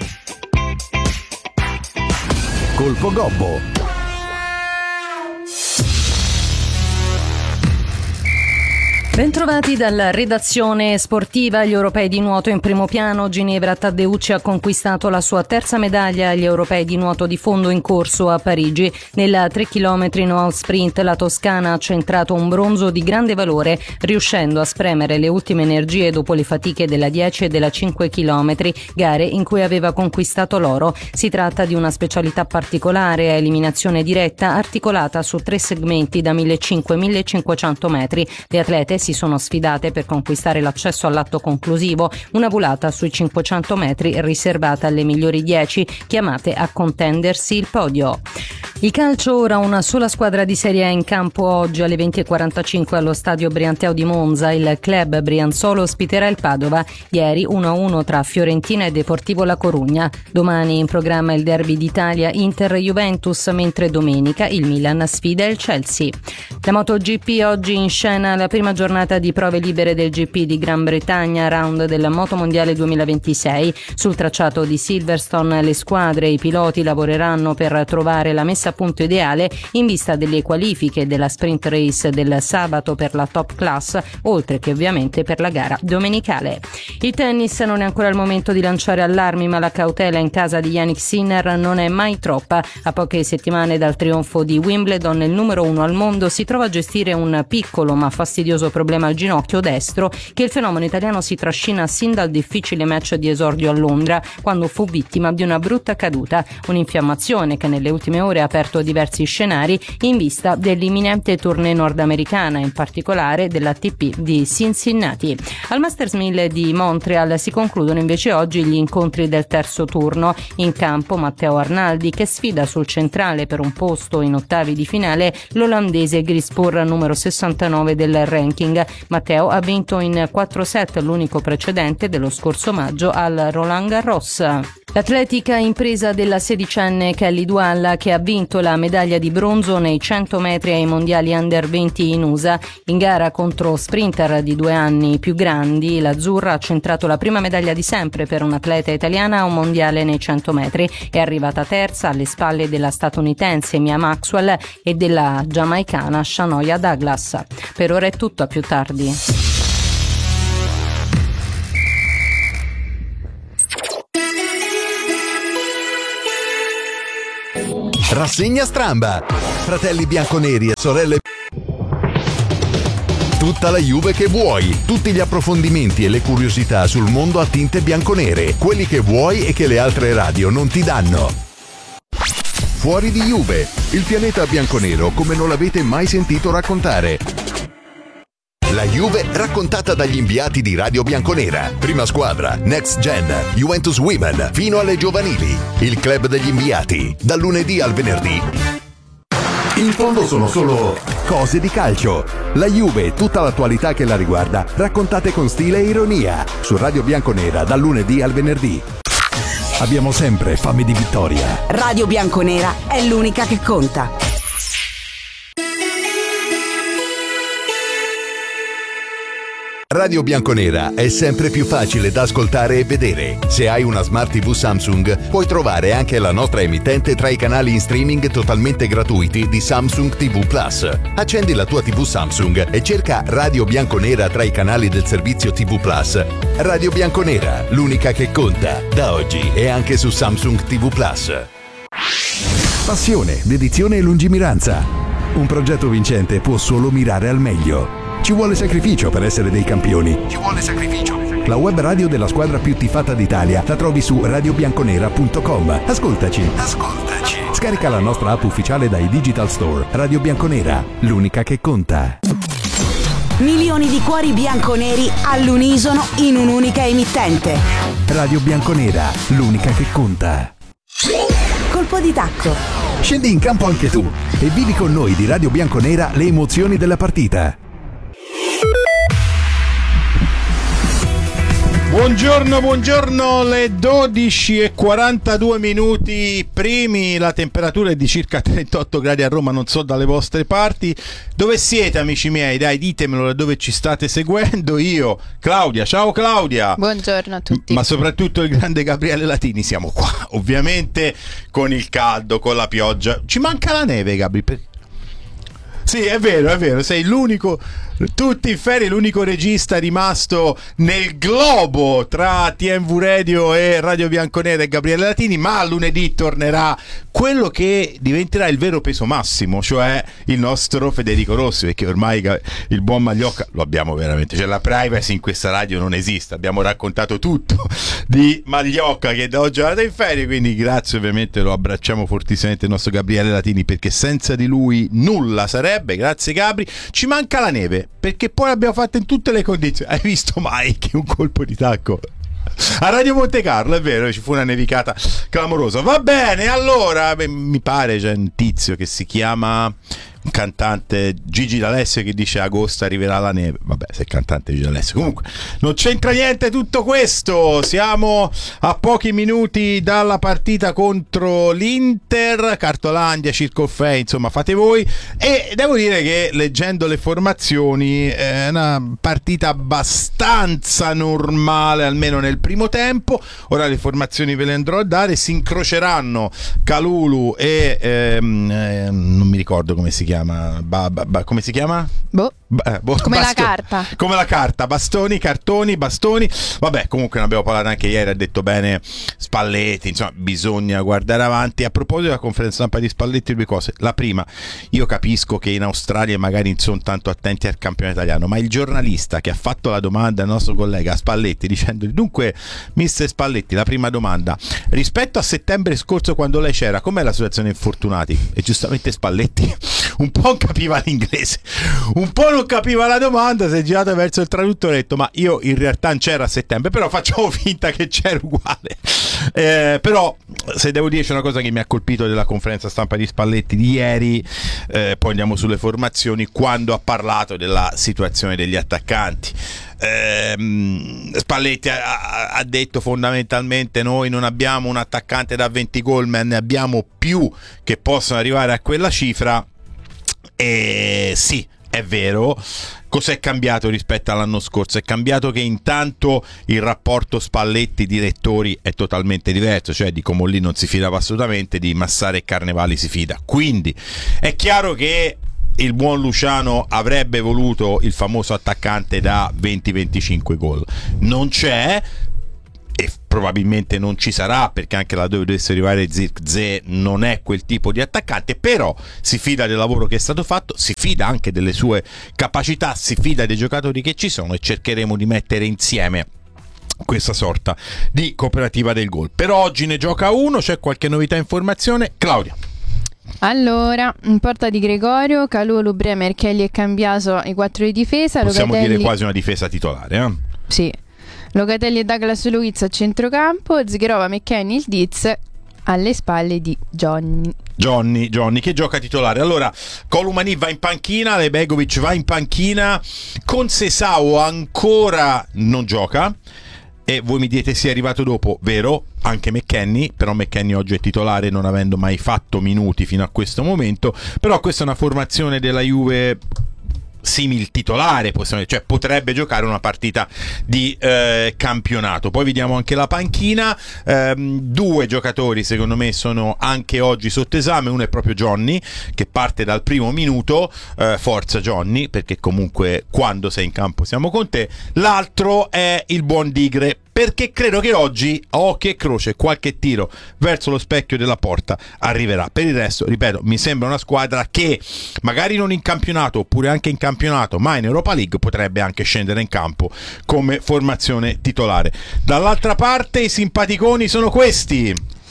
S2: Colpo Gobbo.
S6: Bentrovati dalla redazione sportiva. Gli europei di nuoto in primo piano. Ginevra Taddeucci ha conquistato la sua terza medaglia agli europei di nuoto di fondo in corso a Parigi. Nella tre chilometri no al sprint la toscana ha centrato un bronzo di grande valore, riuscendo a spremere le ultime energie dopo le fatiche della dieci e della cinque chilometri, gare in cui aveva conquistato l'oro. Si tratta di una specialità particolare a eliminazione diretta, articolata su tre segmenti da millecinquecento a millecinquecento metri. Le atlete si sono sfidate per conquistare l'accesso all'atto conclusivo, una volata sui cinquecento metri riservata alle migliori dieci, chiamate a contendersi il podio. Il calcio, ora una sola squadra di Serie A in campo oggi alle venti e quarantacinque allo stadio Brianteo di Monza. Il club brianzolo ospiterà il Padova. Ieri uno a uno tra Fiorentina e Deportivo La Corugna. Domani in programma il derby d'Italia Inter-Juventus, mentre domenica il Milan sfida il Chelsea. La MotoGP, oggi in scena la prima giornata di prove libere del G P di Gran Bretagna, round del Moto Mondiale duemilaventisei. Sul tracciato di Silverstone le squadre e i piloti lavoreranno per trovare la messa a punto ideale in vista delle qualifiche della sprint race del sabato per la top class, oltre che ovviamente per la gara domenicale. Il tennis, non è ancora il momento di lanciare allarmi, ma la cautela in casa di Jannik Sinner non è mai troppa. A poche settimane dal trionfo di Wimbledon, il numero uno al mondo si trova a gestire un piccolo ma fastidioso problema al ginocchio destro che il fenomeno italiano si trascina sin dal difficile match di esordio a Londra, quando fu vittima di una brutta caduta, un'infiammazione che nelle ultime ore ha aperto diversi scenari in vista dell'imminente tournée nordamericana, in particolare dell'A T P di Cincinnati. Al Masters mille di Montreal si concludono invece oggi gli incontri del terzo turno. In campo Matteo Arnaldi, che sfida sul centrale per un posto in ottavi di finale l'olandese Grispur, numero sessantanove del ranking. Matteo ha vinto in quattro set, l'unico precedente dello scorso maggio al Roland Garros. L'atletica impresa della sedicenne Kelly Dualla, che ha vinto la medaglia di bronzo nei cento metri ai mondiali under venti in U S A. In gara contro sprinter di due anni più grandi, l'azzurra ha centrato la prima medaglia di sempre per un'atleta italiana a un mondiale nei cento metri. È arrivata terza alle spalle della statunitense Mia Maxwell e della giamaicana Shanoia Douglas. Per ora è tutto, a più tardi.
S3: Rassegna Stramba. Fratelli bianconeri e sorelle. Tutta la Juve che vuoi, tutti gli approfondimenti e le curiosità sul mondo a tinte bianconere, quelli che vuoi e che le altre radio non ti danno. Fuori di Juve, il pianeta bianconero come non l'avete mai sentito raccontare. La Juve raccontata dagli inviati di Radio Bianconera. Prima squadra, Next Gen, Juventus Women, fino alle giovanili. Il club degli inviati, dal lunedì al venerdì. In fondo sono solo cose di calcio. La Juve e tutta l'attualità che la riguarda, raccontate con stile e ironia. Su Radio Bianconera, dal lunedì al venerdì.
S2: Abbiamo sempre fame di vittoria.
S4: Radio Bianconera è l'unica che conta.
S3: Radio Bianconera è sempre più facile da ascoltare e vedere. Se hai una Smart tivù Samsung, puoi trovare anche la nostra emittente tra i canali in streaming totalmente gratuiti di Samsung tivù Plus. Accendi la tua tivù Samsung e cerca Radio Bianconera tra i canali del servizio tivù Plus. Radio Bianconera, l'unica che conta. Da oggi è anche su Samsung tivù Plus.
S2: Passione, dedizione e lungimiranza. Un progetto vincente può solo mirare al meglio. Ci vuole sacrificio per essere dei campioni. Ci vuole sacrificio. La web radio della squadra più tifata d'Italia la trovi su radio bianconera punto com. Ascoltaci. Ascoltaci. Scarica la nostra app ufficiale dai Digital Store. Radio Bianconera, l'unica che conta.
S4: Milioni di cuori bianconeri all'unisono in un'unica emittente.
S2: Radio Bianconera, l'unica che conta.
S4: Colpo di tacco.
S2: Scendi in campo anche tu e vivi con noi di Radio Bianconera le emozioni della partita.
S7: Buongiorno, buongiorno, le dodici e quarantadue minuti primi, la temperatura è di circa trentotto gradi a Roma, non so dalle vostre parti. Dove siete, amici miei? Dai, ditemelo da dove ci state seguendo. Io, Claudia, ciao Claudia.
S8: Buongiorno a tutti.
S7: Ma soprattutto il grande Gabriele Latini, siamo qua, ovviamente con il caldo, con la pioggia. Ci manca la neve, Gabri, per... Sì, è vero, è vero, sei l'unico, tutti in ferie, l'unico regista rimasto nel globo tra T M V Radio e Radio Bianconera e Gabriele Latini, ma lunedì tornerà quello che diventerà il vero peso massimo, cioè il nostro Federico Rossi, perché ormai il buon Magliocca lo abbiamo veramente, cioè la privacy in questa radio non esiste, abbiamo raccontato tutto di Magliocca che da oggi è andato in ferie, quindi grazie, ovviamente lo abbracciamo fortissimamente il nostro Gabriele Latini, perché senza di lui nulla sarebbe. Grazie Gabri. Ci manca la neve, perché poi l'abbiamo fatta in tutte le condizioni. Hai visto mai che un colpo di tacco a Radio Monte Carlo, è vero, ci fu una nevicata clamorosa. Va bene, allora beh, mi pare c'è un tizio che si chiama, un cantante, Gigi D'Alessio, che dice agosto arriverà la neve. Vabbè, se è cantante Gigi D'Alessio, comunque non c'entra niente tutto questo. Siamo a pochi minuti dalla partita contro l'Inter, Cartolandia, Circolfei, insomma fate voi. E devo dire che leggendo le formazioni è una partita abbastanza normale, almeno nel primo tempo. Ora le formazioni ve le andrò a dare. Si incroceranno Kalulu e ehm, eh, non mi ricordo come si chiama. Ba, ba, ba, come si chiama?
S8: Boh.
S7: Ba, boh,
S8: come
S7: basto-
S8: la carta.
S7: Come la carta, bastoni, cartoni, bastoni. Vabbè, comunque ne abbiamo parlato anche ieri, ha detto bene Spalletti, insomma, bisogna guardare avanti. A proposito della conferenza stampa di Spalletti, due cose. La prima, io capisco che in Australia magari non sono tanto attenti al campione italiano, ma il giornalista che ha fatto la domanda al nostro collega Spalletti dicendo: dunque, mister Spalletti, la prima domanda, rispetto a settembre scorso quando lei c'era, com'è la situazione infortunati? E giustamente Spalletti un po' non capiva l'inglese, un po' non capiva la domanda, si è girato verso il traduttore e ha detto ma io in realtà non c'ero a settembre, però facciamo finta che c'era uguale. Eh, però se devo dire c'è una cosa che mi ha colpito della conferenza stampa di Spalletti di ieri, eh, poi andiamo sulle formazioni, quando ha parlato della situazione degli attaccanti. Eh, Spalletti ha, ha detto fondamentalmente noi non abbiamo un attaccante da venti gol, ma ne abbiamo più che possono arrivare a quella cifra. E sì, è vero. Cos'è cambiato rispetto all'anno scorso? È cambiato che intanto il rapporto Spalletti-direttori è totalmente diverso, cioè di Comolli non si fidava assolutamente, di Massara e Carnevali si fida. Quindi è chiaro che il buon Luciano avrebbe voluto il famoso attaccante da venti venticinque gol. Non c'è e probabilmente non ci sarà, perché anche laddove dovesse arrivare Zirkzee non è quel tipo di attaccante, però si fida del lavoro che è stato fatto, si fida anche delle sue capacità, si fida dei giocatori che ci sono e cercheremo di mettere insieme questa sorta di cooperativa del gol. Per oggi ne gioca uno, c'è qualche novità, informazione? Claudia.
S8: Allora, in porta di Gregorio, Calulu, Bremer, Kelly e Cambiaso i quattro di difesa.
S7: Possiamo
S8: Locatelli...
S7: dire quasi una difesa titolare, eh?
S8: Sì. Locatelli e Douglas Luiz a centrocampo, Zgherova, McKennie, il Diz alle spalle di Johnny.
S7: Johnny, Johnny che gioca titolare. Allora, Kolumani va in panchina, Lebegovic va in panchina, Conceição ancora non gioca. E voi mi dite si è arrivato dopo, vero? Anche McKennie, però McKennie oggi è titolare non avendo mai fatto minuti fino a questo momento. Però questa è una formazione della Juve simil titolare, possiamo, cioè potrebbe giocare una partita di eh, campionato. Poi vediamo anche la panchina, ehm, due giocatori secondo me sono anche oggi sotto esame. Uno è proprio Johnny che parte dal primo minuto, eh, forza Johnny, perché comunque quando sei in campo siamo con te. L'altro è il buon Digre, perché credo che oggi a occhio e croce qualche tiro verso lo specchio della porta arriverà. Per il resto, ripeto, mi sembra una squadra che magari non in campionato oppure anche in campionato, ma in Europa League potrebbe anche scendere in campo come formazione titolare. Dall'altra parte i simpaticoni sono questi: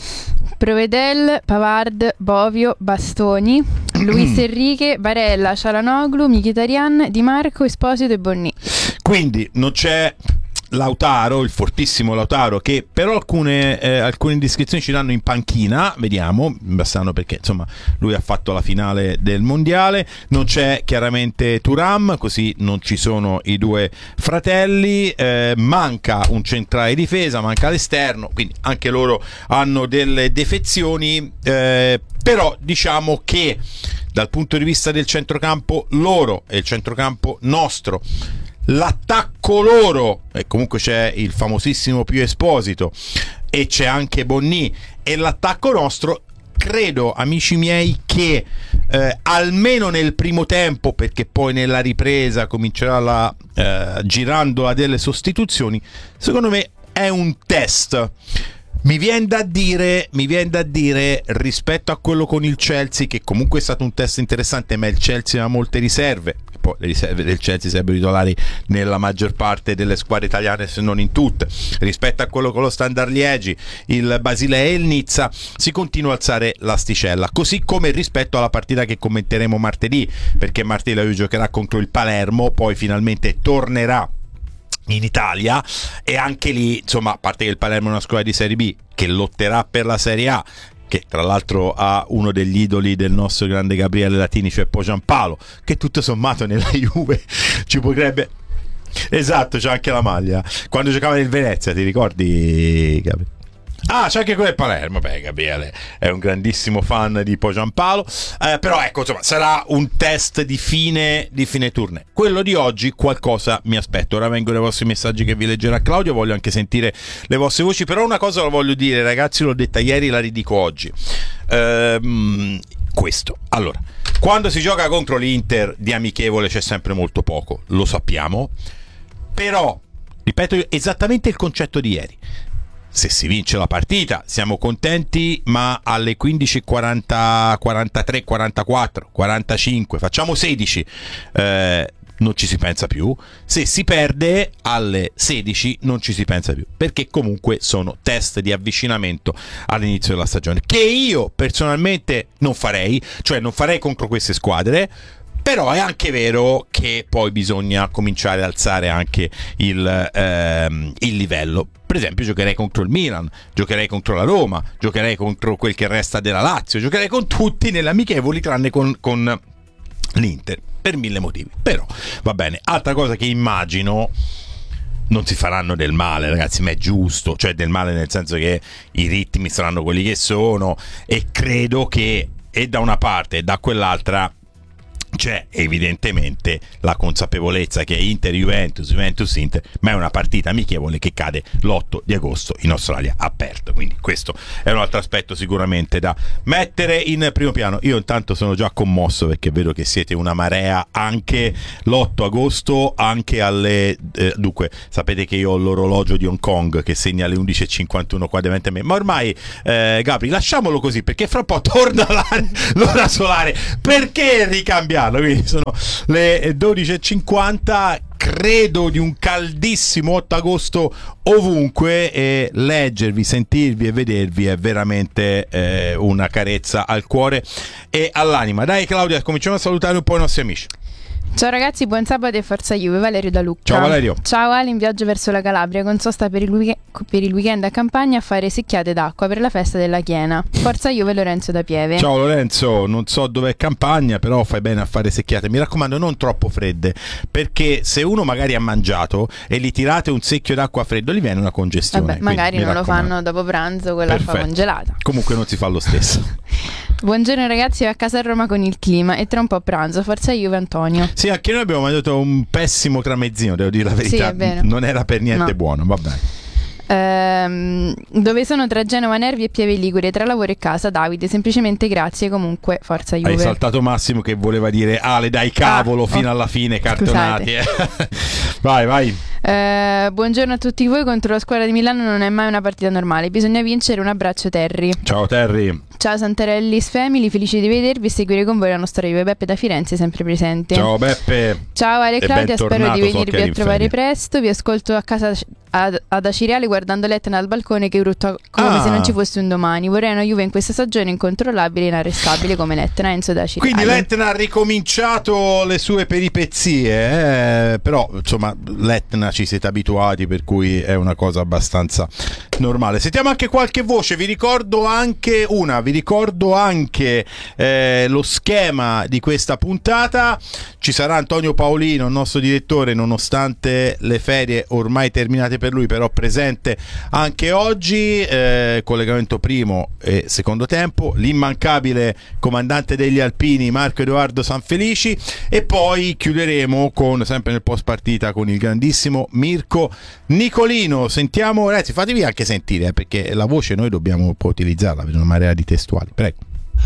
S8: Provedel, Pavard, Bovio, Bastoni, Luis Enrique, Barella, Cialanoglu, Mkhitaryan, Di Marco, Esposito e Bonni.
S7: Quindi non c'è Lautaro, il fortissimo Lautaro, che però alcune, eh, alcune indiscrezioni ci danno in panchina, vediamo, bastano perché insomma lui ha fatto la finale del mondiale. Non c'è chiaramente Thuram, così non ci sono i due fratelli, eh, manca un centrale difesa, manca l'esterno, quindi anche loro hanno delle defezioni, eh, però diciamo che dal punto di vista del centrocampo loro e il centrocampo nostro, l'attacco loro, e comunque c'è il famosissimo Pio Esposito e c'è anche Bonni, e l'attacco nostro, credo amici miei che eh, almeno nel primo tempo, perché poi nella ripresa comincerà la eh, girandola delle sostituzioni, secondo me è un test. Mi viene da dire, mi viene da dire rispetto a quello con il Chelsea, che comunque è stato un test interessante, ma il Chelsea ha molte riserve. Poi le riserve del Chelsea sarebbero titolari nella maggior parte delle squadre italiane, se non in tutte. Rispetto a quello con lo Standard Liegi, il Basilea e il Nizza, si continua a alzare l'asticella. Così come rispetto alla partita che commenteremo martedì, perché martedì la Juve giocherà contro il Palermo, poi finalmente tornerà in Italia, e anche lì insomma, a parte che il Palermo è una squadra di Serie B che lotterà per la Serie A, che tra l'altro ha uno degli idoli del nostro grande Gabriele Latini, cioè Giampaolo, che tutto sommato nella Juve ci potrebbe, esatto, c'è anche la maglia quando giocava nel Venezia, ti ricordi Gabriele? Ah, c'è anche quello del Palermo. Beh, Gabriele è un grandissimo fan di Giampaolo, eh, però ecco, insomma, sarà un test di fine di fine tournée. Quello di oggi qualcosa mi aspetto. Ora vengono i vostri messaggi che vi leggerà Claudio, voglio anche sentire le vostre voci, però una cosa la voglio dire, ragazzi, l'ho detta ieri, la ridico oggi. Ehm, questo. Allora, quando si gioca contro l'Inter di amichevole c'è sempre molto poco, lo sappiamo, però ripeto esattamente il concetto di ieri. Se si vince la partita siamo contenti, ma alle quindici e quaranta, quarantatré, quarantaquattro, quarantacinque, facciamo sedici, eh, non ci si pensa più, se si perde alle sedici non ci si pensa più, perché comunque sono test di avvicinamento all'inizio della stagione, che io personalmente non farei, cioè non farei contro queste squadre. Però è anche vero che poi bisogna cominciare ad alzare anche il, ehm, il livello. Per esempio giocherei contro il Milan, giocherei contro la Roma, giocherei contro quel che resta della Lazio, giocherei con tutti nelle amichevoli tranne con, con l'Inter, per mille motivi. Però va bene. Altra cosa che immagino, non si faranno del male, ragazzi, ma è giusto, cioè del male nel senso che i ritmi saranno quelli che sono, e credo che e da una parte e da quell'altra c'è evidentemente la consapevolezza che è Inter-Juventus, Juventus-Inter, ma è una partita amichevole che cade l'otto di agosto in Australia aperto, quindi questo è un altro aspetto sicuramente da mettere in primo piano. Io intanto sono già commosso perché vedo che siete una marea anche l'otto agosto, anche alle eh, dunque sapete che io ho l'orologio di Hong Kong che segna alle undici e cinquantuno qua davanti a me, ma ormai eh, Gabri, lasciamolo così perché fra un po' torna la, l'ora solare, perché ricambiare? Quindi sono le dodici e cinquanta, credo di un caldissimo otto agosto ovunque, e leggervi, sentirvi e vedervi è veramente eh, una carezza al cuore e all'anima. Dai Claudia, cominciamo a salutare un po' i nostri amici.
S8: Ciao ragazzi, buon sabato e forza Juve. Valerio da Lucca.
S7: Ciao Valerio.
S8: Ciao Ale, in viaggio verso la Calabria con sosta per il, week- per il weekend a Campania a fare secchiate d'acqua per la festa della Chiena. Forza Juve, Lorenzo da Pieve.
S7: Ciao Lorenzo, non so dov'è Campania, però fai bene a fare secchiate. Mi raccomando, non troppo fredde, perché se uno magari ha mangiato e gli tirate un secchio d'acqua freddo gli viene una congestione.
S8: Vabbè, magari
S7: quindi,
S8: non lo fanno dopo pranzo con l'acqua congelata.
S7: Comunque non si fa lo stesso.
S8: Buongiorno ragazzi, a casa a Roma con il clima e tra un po' pranzo. Forza Juve, Antonio.
S7: Sì, anche noi abbiamo mangiato un pessimo tramezzino, devo dire la verità.
S8: Sì, è vero.
S7: Non era per niente
S8: No.
S7: buono, va bene.
S8: Ehm, dove sono tra Genova, Nervi e Pieve Ligure, tra lavoro e casa. Davide, semplicemente grazie, comunque forza Juve.
S7: Hai saltato Massimo che voleva dire Ale dai cavolo
S8: Ah,
S7: fino
S8: oh,
S7: alla fine, cartonati. eh. Vai, vai.
S8: Eh, buongiorno a tutti voi. Contro la squadra di Milano non è mai una partita normale, bisogna vincere. Un abbraccio Terry.
S7: Ciao Terry.
S8: Ciao Santarellis Family, felici di vedervi e seguire con voi la nostra Juve. Beppe da Firenze sempre presente.
S7: Ciao Beppe.
S8: Ciao Ale e Claudia, spero di venirvi
S7: so
S8: a trovare presto. Vi ascolto a casa ad, ad Acireale guardando l'Etna dal balcone che urutta come
S7: Ah.
S8: se non ci fosse un domani. Vorrei una Juve in questa stagione incontrollabile e inarrestabile come l'Etna. Enzo da Acireale.
S7: Quindi l'Etna ha ricominciato le sue peripezie, eh? Però insomma l'Etna ci siete abituati, per cui è una cosa abbastanza normale. Sentiamo anche qualche voce, vi ricordo anche una, vi ricordo anche eh, lo schema di questa puntata. Ci sarà Antonio Paolino, il nostro direttore, nonostante le ferie ormai terminate per lui, però presente anche oggi, eh, collegamento primo e secondo tempo, l'immancabile comandante degli Alpini Marco Edoardo Sanfelici, e poi chiuderemo con, sempre nel post partita, con il grandissimo Mirko Nicolino. Sentiamo, ragazzi, fatevi anche sentire eh, perché la voce noi dobbiamo un po' utilizzarla per una marea di testuali, prego.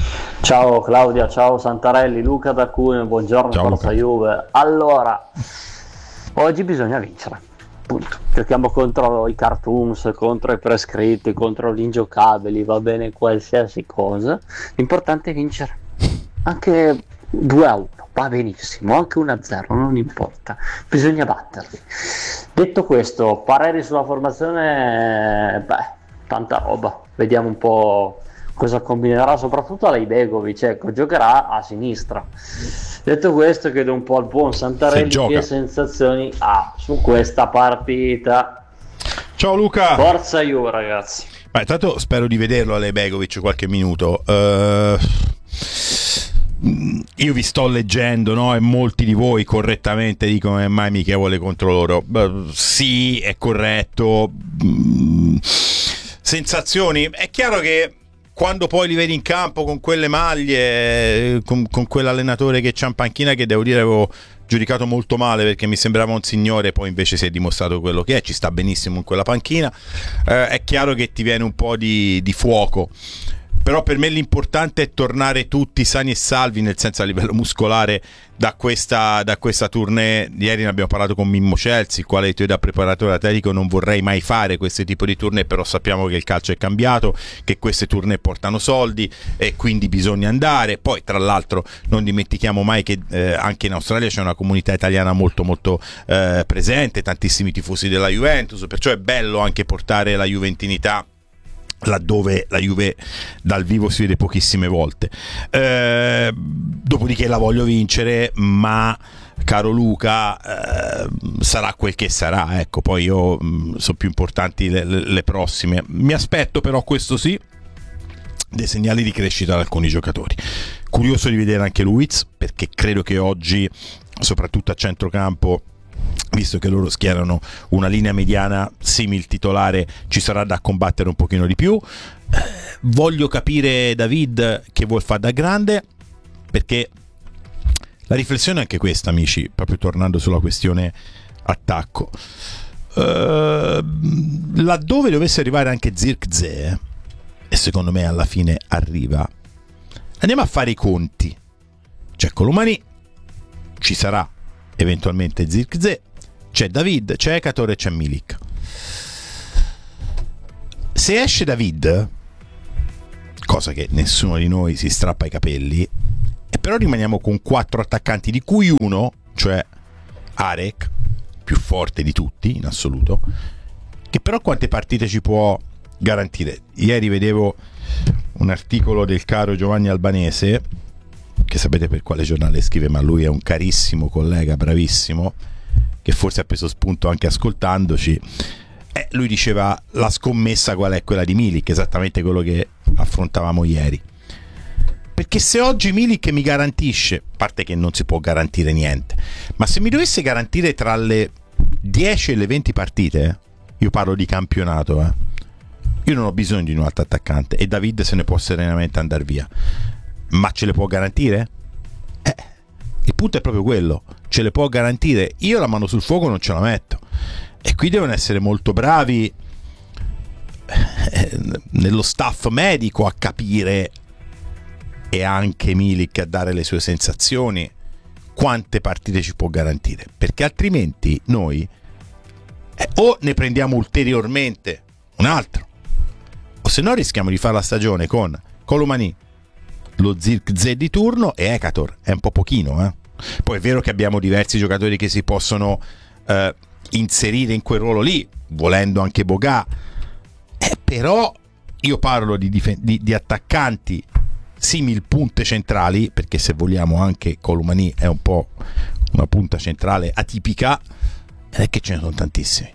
S9: Ciao Claudia, ciao Santarelli, Luca da Cuneo, buongiorno,
S7: Ciao,
S9: Forza
S7: Luca.
S9: Juve. Allora, oggi bisogna vincere, punto. Giochiamo contro i cartoons, contro i prescritti, contro gli ingiocabili, va bene qualsiasi cosa, l'importante è vincere, anche due a uno va benissimo, anche uno a zero, non importa, bisogna batterli. Detto questo, pareri sulla formazione, beh, tanta roba, vediamo un po' cosa combinerà, soprattutto Alej Begovic, ecco, giocherà a sinistra. Detto questo, chiedo un po' al buon Santarelli che sensazioni ha su questa partita.
S7: Ciao Luca.
S9: Forza Juve, ragazzi.
S7: Beh, tanto spero di vederlo Alej Begovic qualche minuto. Uh, io vi sto leggendo, no? E molti di voi correttamente dicono è mai amichevole contro loro. Beh, sì, è corretto. Mm, sensazioni? È chiaro che quando poi li vedi in campo con quelle maglie, con, con quell'allenatore che c'ha in panchina, che devo dire avevo giudicato molto male perché mi sembrava un signore, poi invece si è dimostrato quello che è, ci sta benissimo in quella panchina, eh, è chiaro che ti viene un po' di, di fuoco. però per me l'importante è tornare tutti sani e salvi, nel senso a livello muscolare, da questa, da questa tournée. Ieri ne abbiamo parlato con Mimmo Celsi, il quale io da preparatore atletico non vorrei mai fare questo tipo di tournée, però sappiamo che il calcio è cambiato, che queste tournée portano soldi e quindi bisogna andare. Poi tra l'altro non dimentichiamo mai che eh, anche in Australia c'è una comunità italiana molto molto eh, presente, tantissimi tifosi della Juventus, perciò è bello anche portare la juventinità laddove la Juve dal vivo si vede pochissime volte. Eh, dopodiché la voglio vincere, ma caro Luca, eh, sarà quel che sarà, ecco. Poi io mh, sono più importanti le, le, le prossime. Mi aspetto però, questo sì, dei segnali di crescita da alcuni giocatori. Curioso di vedere anche Luiz, perché credo che oggi, soprattutto a centrocampo, visto che loro schierano una linea mediana simil titolare, ci sarà da combattere un pochino di più. Eh, voglio capire David che vuol fare da grande, perché la riflessione è anche questa, amici, proprio tornando sulla questione attacco. Eh, laddove dovesse arrivare anche Zirkzee, e secondo me alla fine arriva, andiamo a fare i conti. C'è Colomani, ci sarà eventualmente Zirkzee, c'è David, c'è Ekator e c'è Milik. Se esce David, cosa che nessuno di noi si strappa i capelli, e però rimaniamo con quattro attaccanti, di cui uno, cioè Arek, più forte di tutti in assoluto, che però quante partite ci può garantire? Ieri vedevo un articolo del caro Giovanni Albanese, che sapete per quale giornale scrive, ma lui è un carissimo collega, bravissimo, che forse ha preso spunto anche ascoltandoci. Eh, lui diceva: la scommessa qual è? Quella di Milik, esattamente quello che affrontavamo ieri. Perché se oggi Milik mi garantisce, a parte che non si può garantire niente, ma se mi dovesse garantire tra le dieci e le venti partite, io parlo di campionato, eh, io non ho bisogno di un altro attaccante, e David se ne può serenamente andare via. Ma ce le può garantire? Eh, il punto è proprio quello, ce le può garantire? Io la mano sul fuoco non ce la metto, e qui devono essere molto bravi eh, nello staff medico a capire, e anche Milik a dare le sue sensazioni, quante partite ci può garantire, perché altrimenti noi eh, o ne prendiamo ulteriormente un altro, o se no rischiamo di fare la stagione con Colomani, lo Zirkzee di turno e Ekator. È un po' pochino, eh? Poi è vero che abbiamo diversi giocatori che si possono eh, inserire in quel ruolo lì, volendo anche Boga, eh, però io parlo di, dif- di, di attaccanti simil punte centrali, perché se vogliamo anche Colomani è un po' una punta centrale atipica, ed è che ce ne sono tantissimi.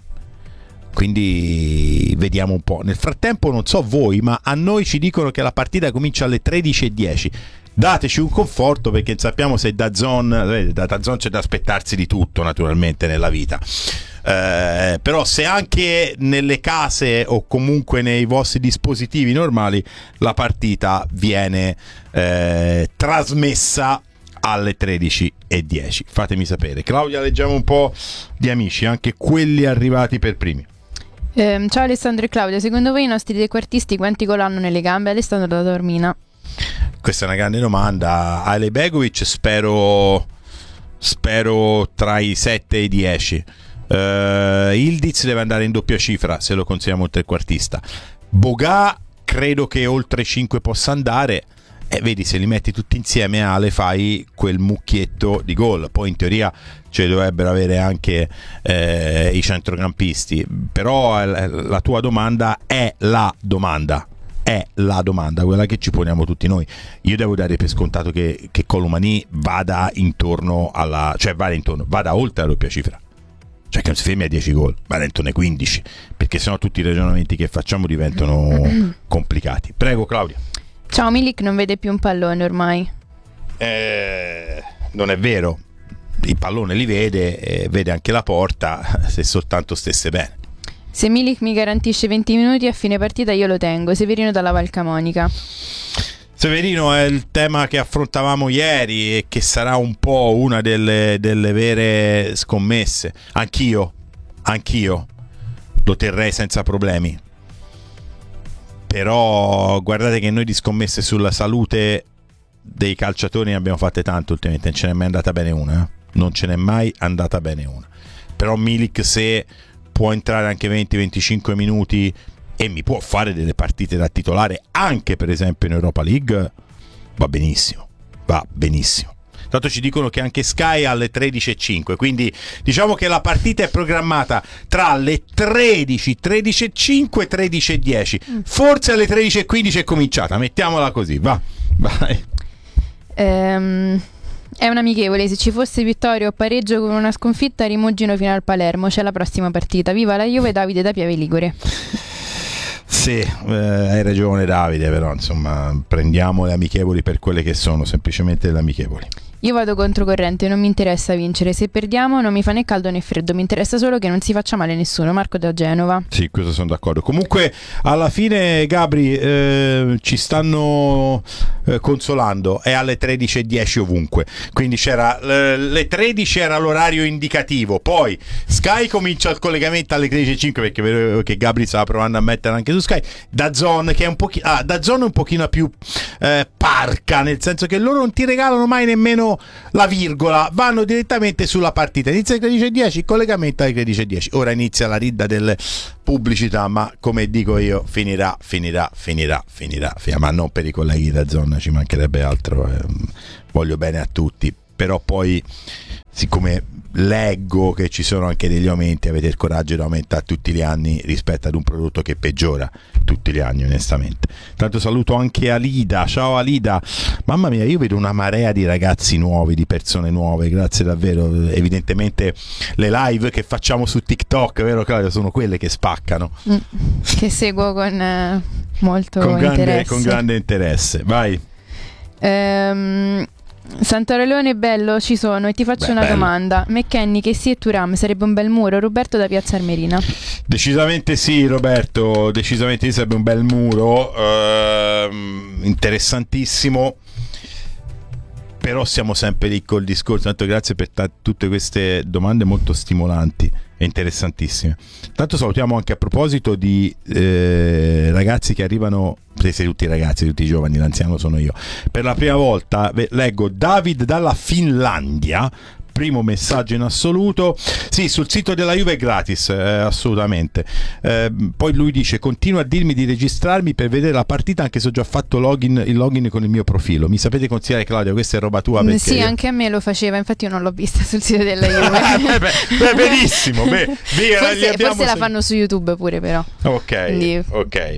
S7: Quindi vediamo un po'. Nel frattempo non so voi, ma a noi ci dicono che la partita comincia alle tredici e dieci. Dateci un conforto, perché sappiamo se da Zone, da Zone c'è da aspettarsi di tutto naturalmente nella vita. Eh, però se anche nelle case o comunque nei vostri dispositivi normali la partita viene eh, trasmessa alle tredici e dieci, fatemi sapere. Claudia, leggiamo un po' di amici, anche quelli arrivati per primi.
S8: Eh, ciao Alessandro e Claudia, secondo voi i nostri trequartisti quanti gol hanno nelle gambe? Alessandro da Taormina.
S7: Questa è una grande domanda. Ale Begovic spero spero tra i sette e i dieci. uh, Ildiz deve andare in doppia cifra se lo consideriamo un trequartista. Boga credo che oltre cinque possa andare, e vedi, se li metti tutti insieme, Ale, fai quel mucchietto di gol. Poi in teoria ce dovrebbero avere anche eh, i centrocampisti, però la tua domanda è la domanda è la domanda, quella che ci poniamo tutti noi. Io devo dare per scontato che, che Colomani vada intorno alla, cioè vada intorno, vada oltre la doppia cifra, cioè che non si fermi a dieci gol, vada intorno ai quindici, perché sennò tutti i ragionamenti che facciamo diventano complicati. Prego Claudia.
S8: Ciao, Milik non vede più un pallone ormai.
S7: Eh, non è vero, il pallone li vede, eh, vede anche la porta, se soltanto stesse bene.
S8: Se Milik mi garantisce venti minuti a fine partita io lo tengo. Severino dalla Val Camonica.
S7: Severino è il tema che affrontavamo ieri e che sarà un po' una delle, delle vere scommesse. Anch'io, anch'io lo terrei senza problemi, però guardate che noi di scommesse sulla salute dei calciatori ne abbiamo fatte tante ultimamente, non ce n'è mai andata bene una, eh? non ce n'è mai andata bene una. Però Milik, se può entrare anche venti venticinque minuti e mi può fare delle partite da titolare anche per esempio in Europa League, va benissimo, va benissimo. Tanto ci dicono che anche Sky alle tredici e cinque, quindi diciamo che la partita è programmata tra le tredici, tredici e cinque, tredici e dieci. Forse alle tredici e quindici è cominciata, mettiamola così, va, vai.
S8: Ehm, è un amichevole, se ci fosse vittoria o pareggio con una sconfitta rimugino fino al Palermo, c'è la prossima partita. Viva la Juve, Davide da Piave Ligure.
S7: Sì, eh, hai ragione Davide, però insomma prendiamo le amichevoli per quelle che sono, semplicemente le amichevoli.
S8: Io vado controcorrente, non mi interessa vincere, se perdiamo non mi fa né caldo né freddo, mi interessa solo che non si faccia male nessuno. Marco da Genova.
S7: Sì, questo sono d'accordo. Comunque alla fine Gabri eh, ci stanno eh, consolando, è alle tredici e dieci ovunque, quindi c'era eh, le tredici era l'orario indicativo, poi Sky comincia il collegamento alle tredici e cinque perché vedo che Gabri stava provando a mettere anche su Sky. DAZN che è un pochino ah, DAZN è un pochino più eh, parca, nel senso che loro non ti regalano mai nemmeno la virgola, vanno direttamente sulla partita. Inizia alle tredici e dieci, collegamento alle tredici e dieci. Ora inizia la ridda delle pubblicità, ma come dico io finirà, finirà, finirà, finirà, finirà. Ma non per i colleghi da zona, ci mancherebbe altro, eh. Voglio bene a tutti, però poi siccome leggo che ci sono anche degli aumenti, avete il coraggio di aumentare tutti gli anni rispetto ad un prodotto che peggiora tutti gli anni, onestamente. Tanto saluto anche Alida, ciao Alida, mamma mia, io vedo una marea di ragazzi nuovi, di persone nuove, grazie davvero. Evidentemente le live che facciamo su TikTok, vero Claudio, sono quelle che spaccano, mm,
S8: che seguo con eh, molto
S7: con grande,
S8: interesse
S7: con grande interesse. Vai.
S8: ehm Santarolone bello, ci sono e ti faccio Beh, una bello. domanda. McKennie, che sì e Thuram sarebbe un bel muro? Roberto da Piazza Armerina.
S7: Decisamente sì Roberto, decisamente sì, sarebbe un bel muro, ehm, interessantissimo. Però siamo sempre lì col discorso. Tanto grazie per t- tutte queste domande molto stimolanti e interessantissime. Tanto salutiamo anche a proposito di eh, ragazzi che arrivano, presi tutti i ragazzi, tutti i giovani, l'anziano sono io. Per la prima volta leggo David dalla Finlandia. Primo messaggio in assoluto. Sì, sul sito della Juve è gratis, eh, assolutamente. Eh, poi lui dice: continua a dirmi di registrarmi per vedere la partita anche se ho già fatto login, il login con il mio profilo. Mi sapete consigliare, Claudia? Questa è roba tua? Perché
S8: sì,
S7: io...
S8: anche a me lo faceva, infatti io non l'ho vista sul sito della Juve.
S7: beh, beh, benissimo. Beh, via,
S8: forse forse la fanno su YouTube pure, però.
S7: Ok,
S8: quindi...
S7: ok.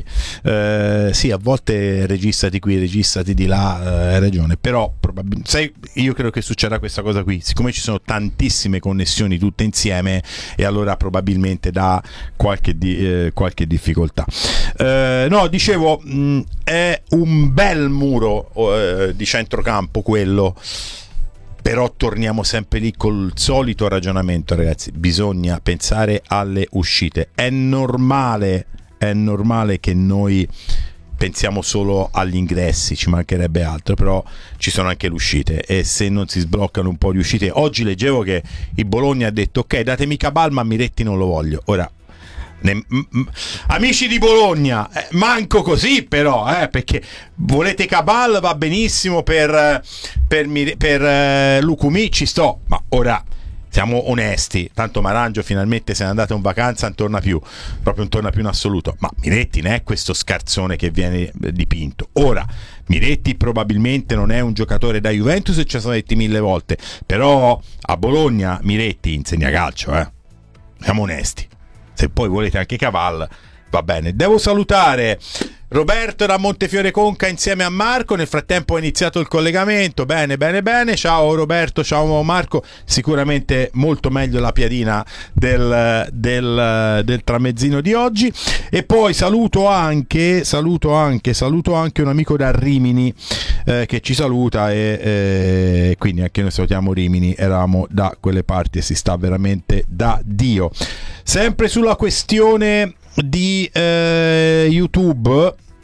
S7: Eh, sì, a volte registrati qui, registrati di là, eh, hai ragione. Però probabilmente, sai, io credo che succederà questa cosa qui. Siccome ci sono tantissime connessioni tutte insieme, e allora probabilmente dà qualche, di, eh, qualche difficoltà. Eh, no, dicevo, mh, è un bel muro eh, di centrocampo quello, però torniamo sempre lì col solito ragionamento, ragazzi. Bisogna pensare alle uscite. È normale, è normale che noi pensiamo solo agli ingressi, ci mancherebbe altro, però ci sono anche le uscite, e se non si sbloccano un po' di uscite, oggi leggevo che il Bologna ha detto ok, datemi Cabal ma Miretti non lo voglio. Ora ne, m, m, amici di Bologna, eh, manco così però, eh, perché volete Cabal, va benissimo per per, per, per eh, Lucumi, ci sto, ma ora siamo onesti, tanto Marangio finalmente se n'è andato in vacanza, non torna più, proprio non torna più in assoluto, ma Miretti non è questo scarzone che viene dipinto. Ora, Miretti probabilmente non è un giocatore da Juventus, e ci sono detti mille volte, però a Bologna Miretti insegna calcio, eh. Siamo onesti. Se poi volete anche Caval, va bene. Devo salutare Roberto da Montefiore Conca insieme a Marco. Nel frattempo è iniziato il collegamento. Bene, bene, bene. Ciao Roberto, ciao Marco. Sicuramente molto meglio la piadina del, del, del tramezzino di oggi. E poi saluto anche, saluto anche, saluto anche un amico da Rimini eh, che ci saluta, e eh, quindi anche noi salutiamo Rimini. Eravamo da quelle parti e si sta veramente da Dio. Sempre sulla questione di eh, YouTube,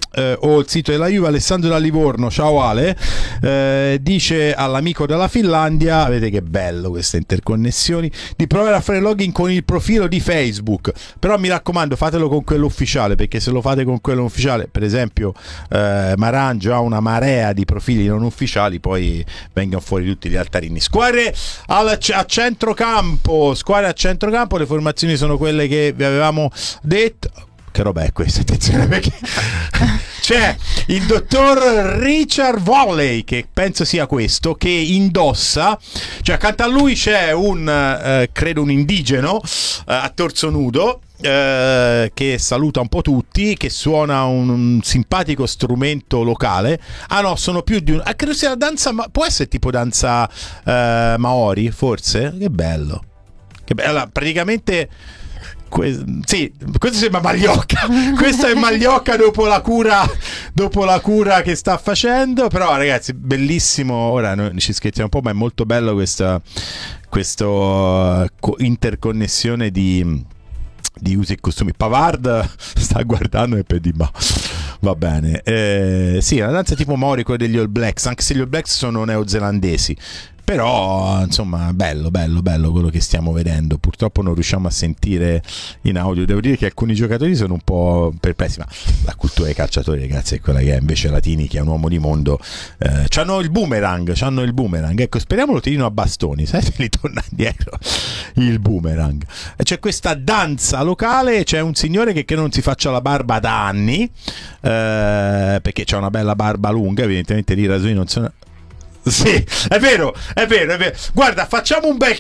S7: eh, o il sito della Juve. Alessandro da Livorno, ciao Ale, eh, dice all'amico della Finlandia, vedete che bello queste interconnessioni, di provare a fare login con il profilo di Facebook, però mi raccomando fatelo con quello ufficiale, perché se lo fate con quello ufficiale, per esempio eh, Marangio ha una marea di profili non ufficiali, poi vengono fuori tutti gli altarini. Squadre al, a centrocampo, squadre a centrocampo, le formazioni sono quelle che vi avevamo detto. Che roba è questa? Attenzione, perché c'è il dottor Richard Volley, che penso sia questo, che indossa, cioè accanto a lui c'è un eh, credo un indigeno eh, a torso nudo, eh, che saluta un po' tutti, che suona un, un simpatico strumento locale. Ah no, sono più di un ah, credo sia la danza, ma può essere tipo danza eh, maori forse? Che bello, che bello. Allora, praticamente Que- sì, questo sembra Magliocca. Questa è Magliocca dopo la cura dopo la cura che sta facendo. Però ragazzi, bellissimo. Ora noi ci scherziamo un po', ma è molto bello questa questo uh, co- interconnessione di di usi e costumi. Pavard sta guardando e per di ma va bene. Eh, sì, è una danza tipo Maori, quella degli All Blacks, anche se gli All Blacks sono neozelandesi. Però insomma bello bello bello quello che stiamo vedendo. Purtroppo non riusciamo a sentire in audio, devo dire che alcuni giocatori sono un po' perplessi, ma la cultura dei calciatori ragazzi è quella che è. Invece Latini, che è un uomo di mondo, eh, c'hanno il boomerang c'hanno il boomerang ecco, speriamo lo tirino a bastoni, sai se li torna indietro il boomerang. C'è questa danza locale, c'è un signore che, che non si faccia la barba da anni, eh, perché c'ha una bella barba lunga, evidentemente i rasoni non sono. Sì, è vero, è vero, è vero. Guarda, facciamo un bel